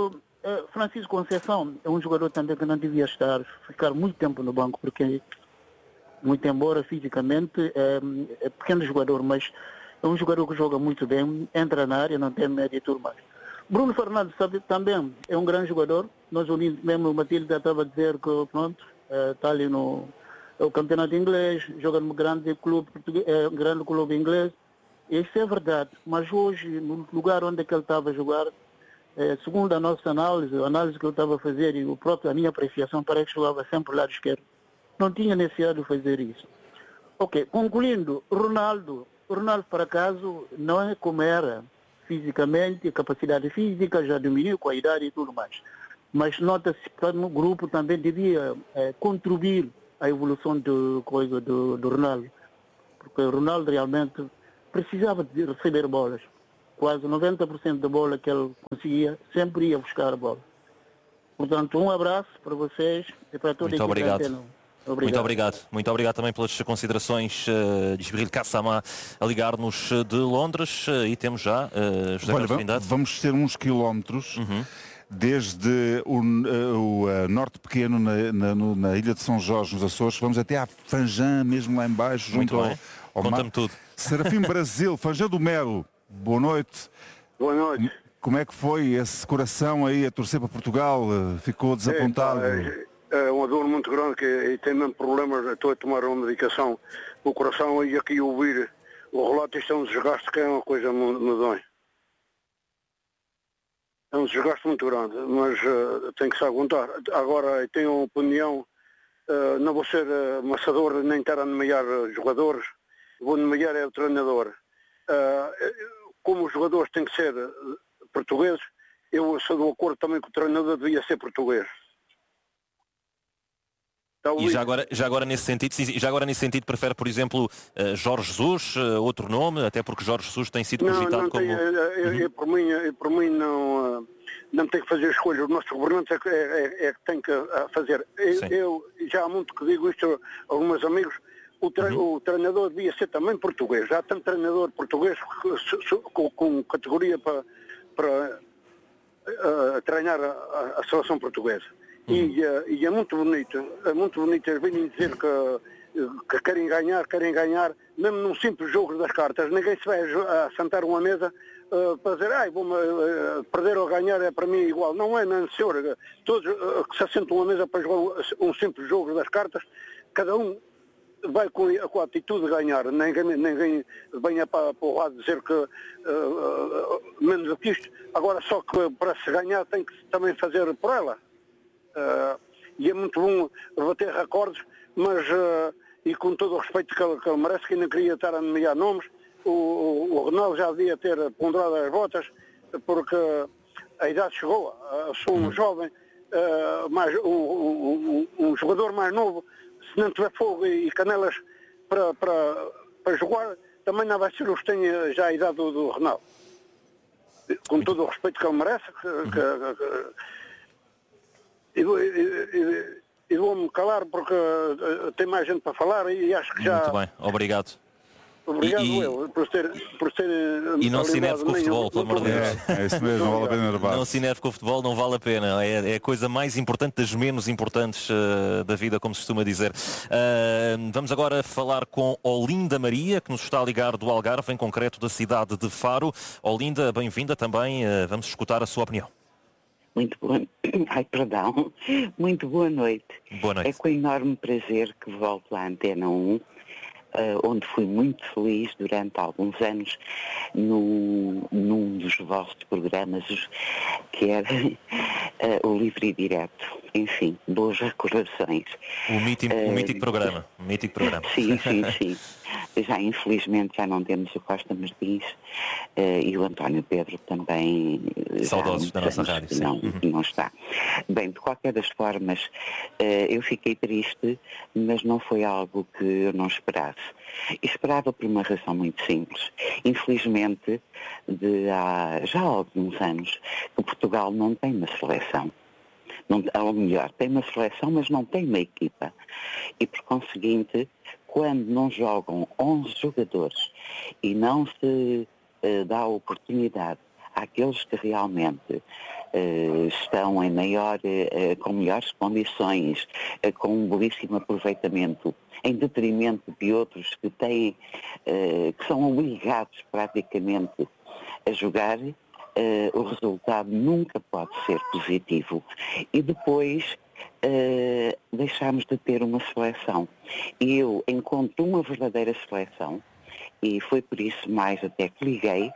Francisco Conceição é um jogador também que não devia ficar muito tempo no banco, porque muito embora fisicamente é pequeno jogador, mas é um jogador que joga muito bem, entra na área, não tem média e tudo mais. Bruno Fernandes também é um grande jogador. Nós unimos, mesmo o Matilde estava a dizer que pronto, está ali no campeonato inglês, joga num grande clube português, grande clube inglês. Isso é verdade, mas hoje, no lugar onde é que ele estava a jogar, segundo a nossa análise, a análise que eu estava a fazer e a minha apreciação, parece que jogava sempre o lado esquerdo. Não tinha necessidade de fazer isso. Ok, concluindo, Ronaldo, por acaso, não é como era fisicamente, capacidade física, já diminuiu com a idade e tudo mais. Mas nota-se que no grupo também devia contribuir à evolução do Ronaldo. Porque o Ronaldo realmente precisava de receber bolas. Quase 90% da bola que ele conseguia, sempre ia buscar a bola. Portanto, um abraço para vocês e para toda a equipe da Antena 1. Obrigado. Muito obrigado também pelas considerações de Jibril Kassamá a ligar-nos de Londres. E temos já José Carlos Trindade. Vamos ter uns quilómetros desde o Norte Pequeno na Ilha de São Jorge, nos Açores. Vamos até à Fanjã, mesmo lá em baixo, junto ao Conta-me tudo. Serafim Brasil, Fanjã do Melo. Boa noite. Boa noite. Como é que foi esse coração aí a torcer para Portugal? Ficou desapontado? É uma dor muito grande e tem mesmo problemas. Estou a tomar uma medicação. O coração e aqui ouvir o relato, isto é um desgaste que é uma coisa medonha. É um desgaste muito grande, mas tem que se aguentar. Agora, tenho uma opinião, não vou ser amassador nem estar a nomear jogadores, vou nomear o treinador. Como os jogadores têm que ser portugueses, eu sou de acordo também que o treinador devia ser português. E já agora nesse sentido, prefere, por exemplo, Jorge Jesus, outro nome, até porque Jorge Jesus tem sido cogitado como... Por mim não tem que fazer escolhas, os nossos governantes é que tem que fazer. Eu já há muito que digo isto a alguns amigos, o treinador devia ser também português. Já tem treinador português com categoria para treinar a seleção portuguesa. E é muito bonito eles virem dizer que querem ganhar, mesmo num simples jogo das cartas. Ninguém se vai a sentar uma mesa para dizer, perder ou ganhar é para mim igual. Não é, não, senhor. Todos que se assentam uma mesa para jogar um simples jogo das cartas, cada um vai com a atitude de ganhar. Ninguém venha para o lado dizer que menos do que isto. Agora, só que para se ganhar tem que também fazer por ela. E é muito bom bater recordes, mas e com todo o respeito que ele merece, que ainda queria estar a nomear nomes, o Ronaldo já devia ter ponderado as botas, porque a idade chegou. Sou um jovem, um jogador mais novo, se não tiver fogo e canelas para jogar, também não vai ser os que têm já a idade do Ronaldo. Com todo o respeito que ele merece, e vou-me calar porque tem mais gente para falar e acho que já... Muito bem, obrigado. Obrigado por ter e não se enerve com o futebol, pelo amor de Deus. É isso mesmo, não vale a pena enervar. Não se enerve com o futebol, não vale a pena. É a coisa mais importante das menos importantes da vida, como se costuma dizer. Vamos agora falar com Olinda Maria, que nos está a ligar do Algarve, em concreto da cidade de Faro. Olinda, bem-vinda também. Vamos escutar a sua opinião. Muito boa noite. Boa noite. É com enorme prazer que volto à Antena 1, onde fui muito feliz durante alguns anos num dos vossos programas, que era o Livre e Direto. Enfim, boas recordações. O mítico programa. Sim. Infelizmente já não temos o Costa Martins e o António Pedro também. Saudosos da nossa rádio. Não está. Bem, de qualquer das formas, eu fiquei triste, mas não foi algo que eu não esperasse. Esperava por uma razão muito simples. Infelizmente, há já alguns anos, que Portugal não tem uma seleção. Ou melhor, tem uma seleção, mas não tem uma equipa. E, por conseguinte, quando não jogam 11 jogadores e não se dá a oportunidade àqueles que realmente estão em com melhores condições, com um belíssimo aproveitamento, em detrimento de outros que têm, que são obrigados praticamente a jogar, o resultado nunca pode ser positivo. E depois deixamos de ter uma seleção. E eu encontro uma verdadeira seleção, e foi por isso mais até que liguei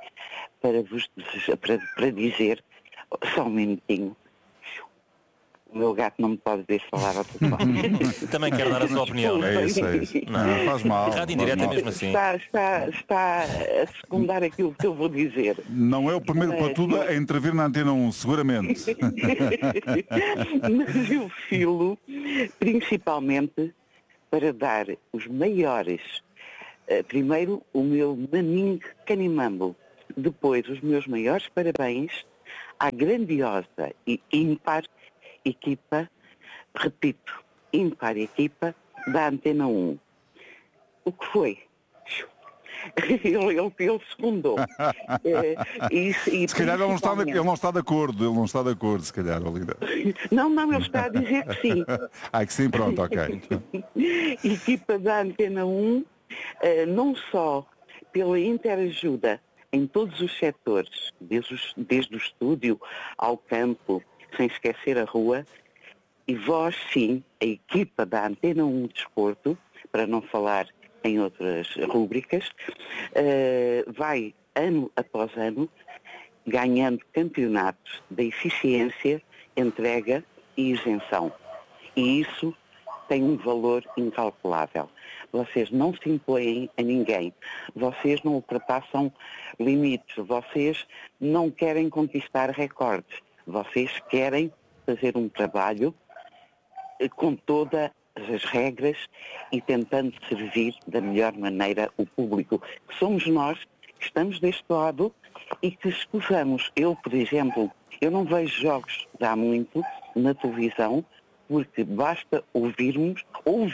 para dizer, só um minutinho, o meu gato não me pode ver falar ao telefone. Também quero dar a sua opinião. É isso. Não faz mal. Rádio indireta é mesmo assim. Está a secundar aquilo que eu vou dizer. Não é o primeiro para tudo a intervir na Antena 1, seguramente. Mas eu filo principalmente para dar os maiores. Primeiro o meu maninho canimambo. Depois os meus maiores parabéns à grandiosa e ímpar equipa, repito, ímpar equipa da Antena 1. O que foi? Ele secundou. Se calhar ele não está de acordo, se calhar, Olinda. Não, ele está a dizer que sim. Que sim, pronto, ok. Equipa da Antena 1, não só pela interajuda em todos os setores, desde o estúdio ao campo, sem esquecer a rua, e vós sim, a equipa da Antena 1 Desporto, para não falar em outras rúbricas, vai ano após ano ganhando campeonatos da eficiência, entrega e isenção. E isso tem um valor incalculável. Vocês não se impõem a ninguém, vocês não ultrapassam limites, vocês não querem conquistar recordes, vocês querem fazer um trabalho com todas as regras e tentando servir da melhor maneira o público, que somos nós, que estamos deste lado e que escusamos. Eu, por exemplo, eu não vejo jogos de há muito na televisão, porque basta ouvir-vos,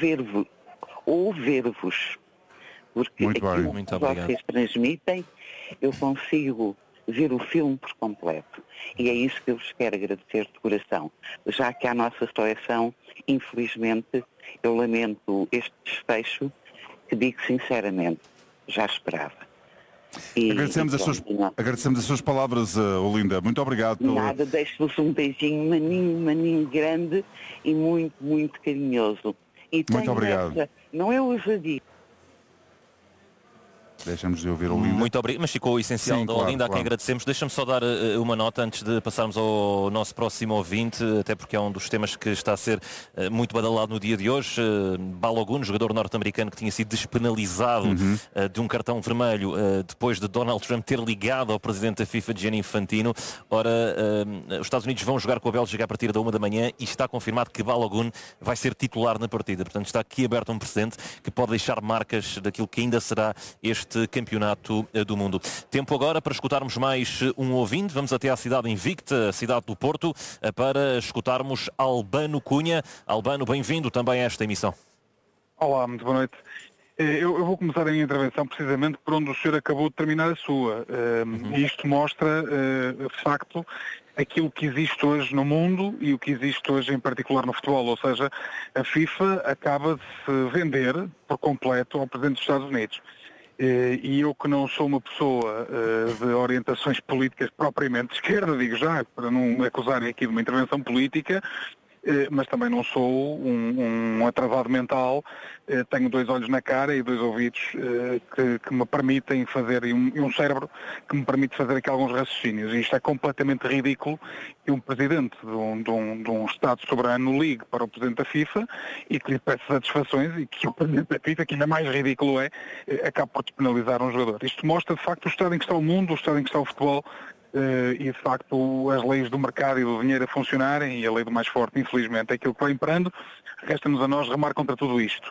porque aquilo que vocês transmitem, eu consigo ver o filme por completo. E é isso que eu vos quero agradecer de coração. Já que a nossa seleção, infelizmente, eu lamento este desfecho, que digo sinceramente, já esperava. Agradecemos as suas palavras, Olinda. Muito obrigado. Nada, deixo-vos um beijinho, maninho grande e muito, muito carinhoso. E muito obrigado. Não é ousadia. Deixamos de ouvir o Olinda. Muito obrigado, mas ficou o essencial da Olinda, a quem agradecemos. Deixa-me só dar uma nota antes de passarmos ao nosso próximo ouvinte, até porque é um dos temas que está a ser muito badalado no dia de hoje. Balogun, jogador norte-americano que tinha sido despenalizado de um cartão vermelho depois de Donald Trump ter ligado ao presidente da FIFA, Gianni Infantino. Ora, os Estados Unidos vão jogar com a Bélgica a partir da 1 da manhã e está confirmado que Balogun vai ser titular na partida. Portanto, está aqui aberto um precedente que pode deixar marcas daquilo que ainda será este campeonato do mundo. Tempo agora para escutarmos mais um ouvinte. Vamos até à cidade invicta, a cidade do Porto, para escutarmos Albano Cunha. Albano, bem-vindo também a esta emissão. Olá, muito boa noite. Eu vou começar a minha intervenção precisamente por onde o senhor acabou de terminar a sua. E isto mostra, de facto, aquilo que existe hoje no mundo e o que existe hoje em particular no futebol. Ou seja, a FIFA acaba de se vender por completo ao presidente dos Estados Unidos. E eu, que não sou uma pessoa de orientações políticas propriamente de esquerda, digo já, para não me acusarem aqui de uma intervenção política, mas também não sou um atrasado mental, tenho 2 olhos na cara e 2 ouvidos que me permitem fazer, e um cérebro que me permite fazer aqui alguns raciocínios. E isto é completamente ridículo que um presidente de um Estado soberano ligue para o presidente da FIFA e que lhe peça satisfações, e que o presidente da FIFA, que ainda mais ridículo acabe por despenalizar um jogador. Isto mostra de facto o estado em que está o mundo, o estado em que está o futebol, e de facto as leis do mercado e do dinheiro a funcionarem, e a lei do mais forte, infelizmente, é aquilo que vai imperando. Resta-nos a nós remar contra tudo isto.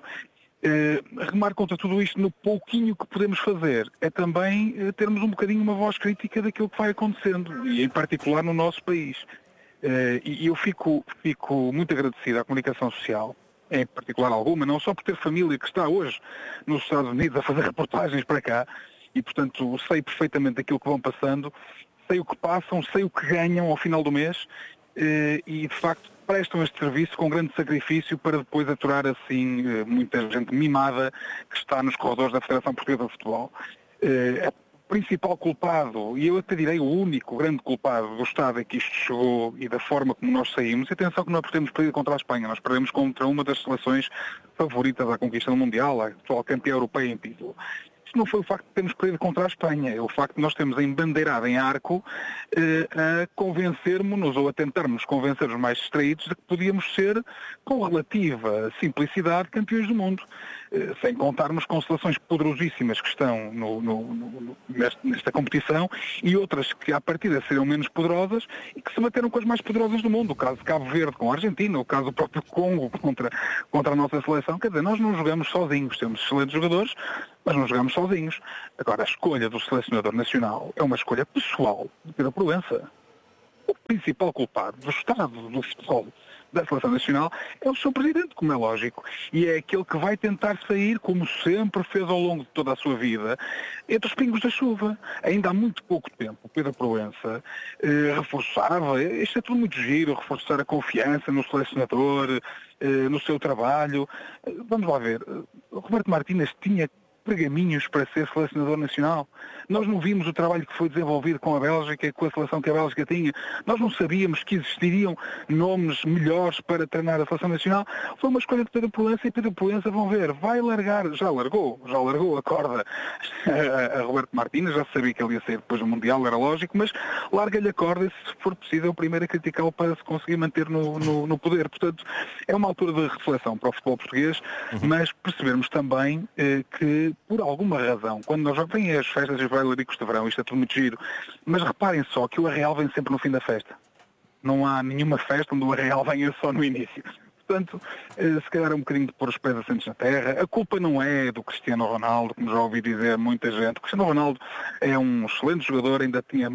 Remar contra tudo isto no pouquinho que podemos fazer é também termos um bocadinho uma voz crítica daquilo que vai acontecendo, e em particular no nosso país. E eu fico muito agradecido à comunicação social, em particular alguma, não só por ter família que está hoje nos Estados Unidos a fazer reportagens para cá, e portanto sei perfeitamente aquilo que vão passando, sei o que passam, sei o que ganham ao final do mês e de facto prestam este serviço com grande sacrifício para depois aturar assim muita gente mimada que está nos corredores da Federação Portuguesa de Futebol. O principal culpado, e eu até direi o único grande culpado do estado em que isto chegou e da forma como nós saímos, e atenção que nós temos perdido contra a Espanha, nós perdemos contra uma das seleções favoritas à conquista do Mundial, a atual campeã europeia em título. Isto não foi o facto de termos perdido contra a Espanha, é o facto de nós termos embandeirado em arco a convencermos-nos ou a tentarmos convencer os mais distraídos de que podíamos ser, com relativa simplicidade, campeões do mundo. Sem contarmos com seleções poderosíssimas que estão nesta competição e outras que à partida seriam menos poderosas e que se bateram com as mais poderosas do mundo. O caso de Cabo Verde com a Argentina, o caso do próprio Congo contra a nossa seleção. Quer dizer, nós não jogamos sozinhos, temos excelentes jogadores, mas não jogamos sozinhos. Agora, a escolha do selecionador nacional é uma escolha pessoal de Pedro Proença. O principal culpado do estado do futebol da Seleção Nacional é o seu presidente, como é lógico, e é aquele que vai tentar sair, como sempre fez ao longo de toda a sua vida, entre os pingos da chuva. Ainda há muito pouco tempo, o Pedro Proença reforçava, isto é tudo muito giro, reforçar a confiança no selecionador, no seu trabalho. Vamos lá ver, o Roberto Martínez tinha pergaminhos para ser selecionador nacional. Nós não vimos o trabalho que foi desenvolvido com a Bélgica, com a seleção que a Bélgica tinha. Nós não sabíamos que existiriam nomes melhores para treinar a seleção nacional. Foi uma escolha de Pedro Proença e Pedro Proença, vão ver, vai largar, já largou a corda a Roberto Martínez, já sabia que ele ia sair depois do Mundial, era lógico, mas larga-lhe a corda e, se for preciso, é o primeiro a criticá-lo para se conseguir manter no poder. Portanto, é uma altura de reflexão para o futebol português, mas percebermos também que por alguma razão, quando nós vêm as festas e os bailaricos de verão, isto é tudo muito giro, mas reparem só que o arraial vem sempre no fim da festa. Não há nenhuma festa onde o arraial venha só no início. Portanto, se calhar é um bocadinho de pôr os pés assentes na terra. A culpa não é do Cristiano Ronaldo, como já ouvi dizer muita gente. O Cristiano Ronaldo é um excelente jogador, ainda tinha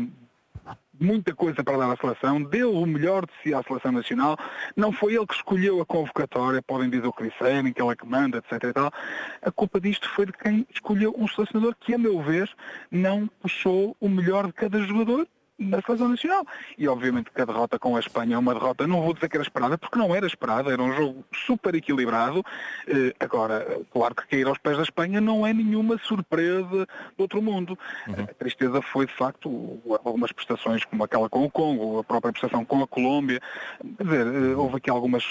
muita coisa para dar à seleção, deu o melhor de si à seleção nacional, não foi ele que escolheu a convocatória, podem dizer o que disserem, que ele é que manda, etc. e tal. A culpa disto foi de quem escolheu um selecionador que, a meu ver, não puxou o melhor de cada jogador na seleção nacional. E obviamente que a derrota com a Espanha é uma derrota, não vou dizer que era esperada, porque não era esperada, era um jogo super equilibrado. Agora, claro que cair aos pés da Espanha não é nenhuma surpresa do outro mundo. A tristeza foi, de facto, algumas prestações como aquela com o Congo, a própria prestação com a Colômbia. Quer dizer, houve aqui algumas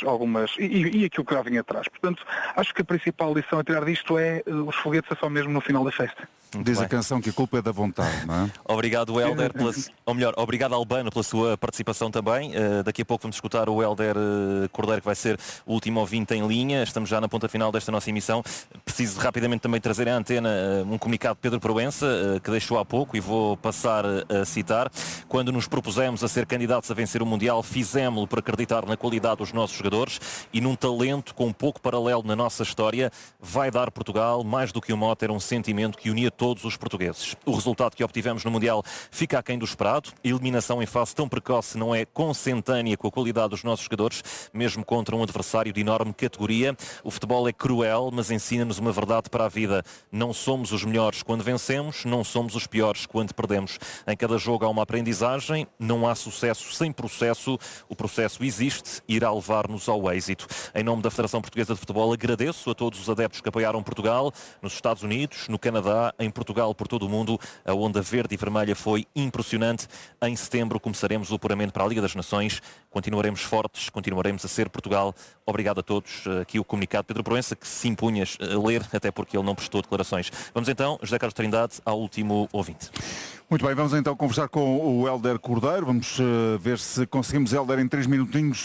e aquilo que já vinha atrás. Portanto, acho que a principal lição a tirar disto é os foguetes é só mesmo no final da festa. Diz a canção que a culpa é da vontade, não é? Obrigado, Hélder, obrigado, Albano, pela sua participação também. Daqui a pouco vamos escutar o Hélder Cordeiro, que vai ser o último ouvinte em linha. Estamos já na ponta final desta nossa emissão. Preciso rapidamente também trazer à antena um comunicado de Pedro Proença, que deixou há pouco, e vou passar a citar. Quando nos propusemos a ser candidatos a vencer o Mundial, fizemos-lo por acreditar na qualidade dos nossos jogadores e num talento com um pouco paralelo na nossa história. Vai dar Portugal, mais do que um mote, era um sentimento que unia todos os portugueses. O resultado que obtivemos no Mundial fica aquém do esperado. A eliminação em fase tão precoce não é consentânea com a qualidade dos nossos jogadores, mesmo contra um adversário de enorme categoria. O futebol é cruel, mas ensina-nos uma verdade para a vida. Não somos os melhores quando vencemos, não somos os piores quando perdemos. Em cada jogo há uma aprendizagem, não há sucesso sem processo. O processo existe e irá levar-nos ao êxito. Em nome da Federação Portuguesa de Futebol, agradeço a todos os adeptos que apoiaram Portugal, nos Estados Unidos, no Canadá, em Portugal, por todo o mundo. A onda verde e vermelha foi impressionante. Em setembro começaremos o apuramento para a Liga das Nações. Continuaremos fortes, continuaremos a ser Portugal. Obrigado a todos. Aqui o comunicado de Pedro Proença, que se impunhas a ler, até porque ele não prestou declarações. Vamos então, José Carlos Trindade, ao último ouvinte. Muito bem, vamos então conversar com o Hélder Cordeiro. Vamos ver se conseguimos, Hélder, em 3 minutinhos,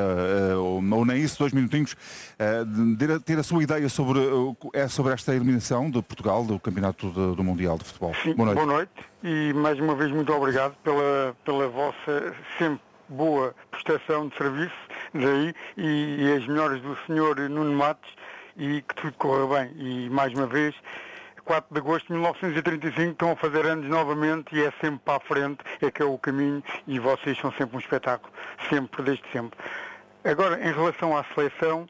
ou nem isso, 2 minutinhos, ter a sua ideia sobre esta eliminação de Portugal do Campeonato do Mundial de Futebol. Sim, boa noite e mais uma vez muito obrigado pela vossa sempre boa prestação de serviço daí e as melhores do Sr. Nuno Matos, e que tudo corra bem. E mais uma vez, 4 de agosto de 1935 estão a fazer anos novamente e é sempre para a frente, é que é o caminho, e vocês são sempre um espetáculo, sempre, desde sempre. Agora, em relação à seleção,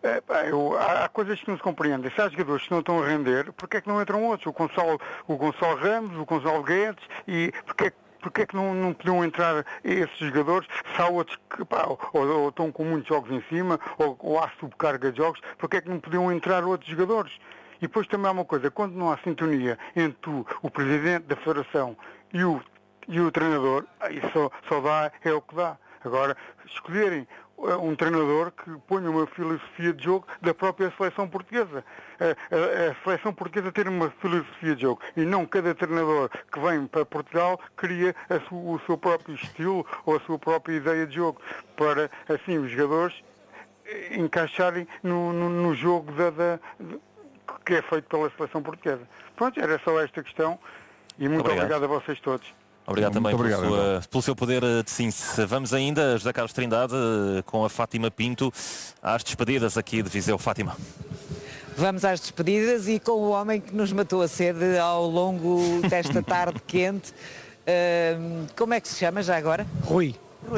há coisas que não se compreendem. Se há jogadores que não estão a render, porque é que não entram outros? O Gonçalo Ramos, o Gonçalo Guedes, e porque porque é que não podiam entrar esses jogadores, se há outros que ou estão com muitos jogos em cima, ou há subcarga de jogos, porque é que não podiam entrar outros jogadores? E depois também há uma coisa, quando não há sintonia entre o presidente da federação e o treinador, aí só dá, é o que dá. Agora, escolherem um treinador que ponha uma filosofia de jogo da própria seleção portuguesa. A seleção portuguesa ter uma filosofia de jogo e não cada treinador que vem para Portugal cria o seu próprio estilo ou a sua própria ideia de jogo, para assim os jogadores encaixarem no jogo que é feito pela seleção portuguesa. Pronto, era só esta questão e muito obrigado a vocês todos. Obrigado também pelo seu poder de síntese. Vamos ainda, José Carlos Trindade, com a Fátima Pinto, às despedidas aqui de Viseu. Fátima. Vamos às despedidas e com o homem que nos matou a sede ao longo desta tarde quente. Como é que se chama já agora? Rui.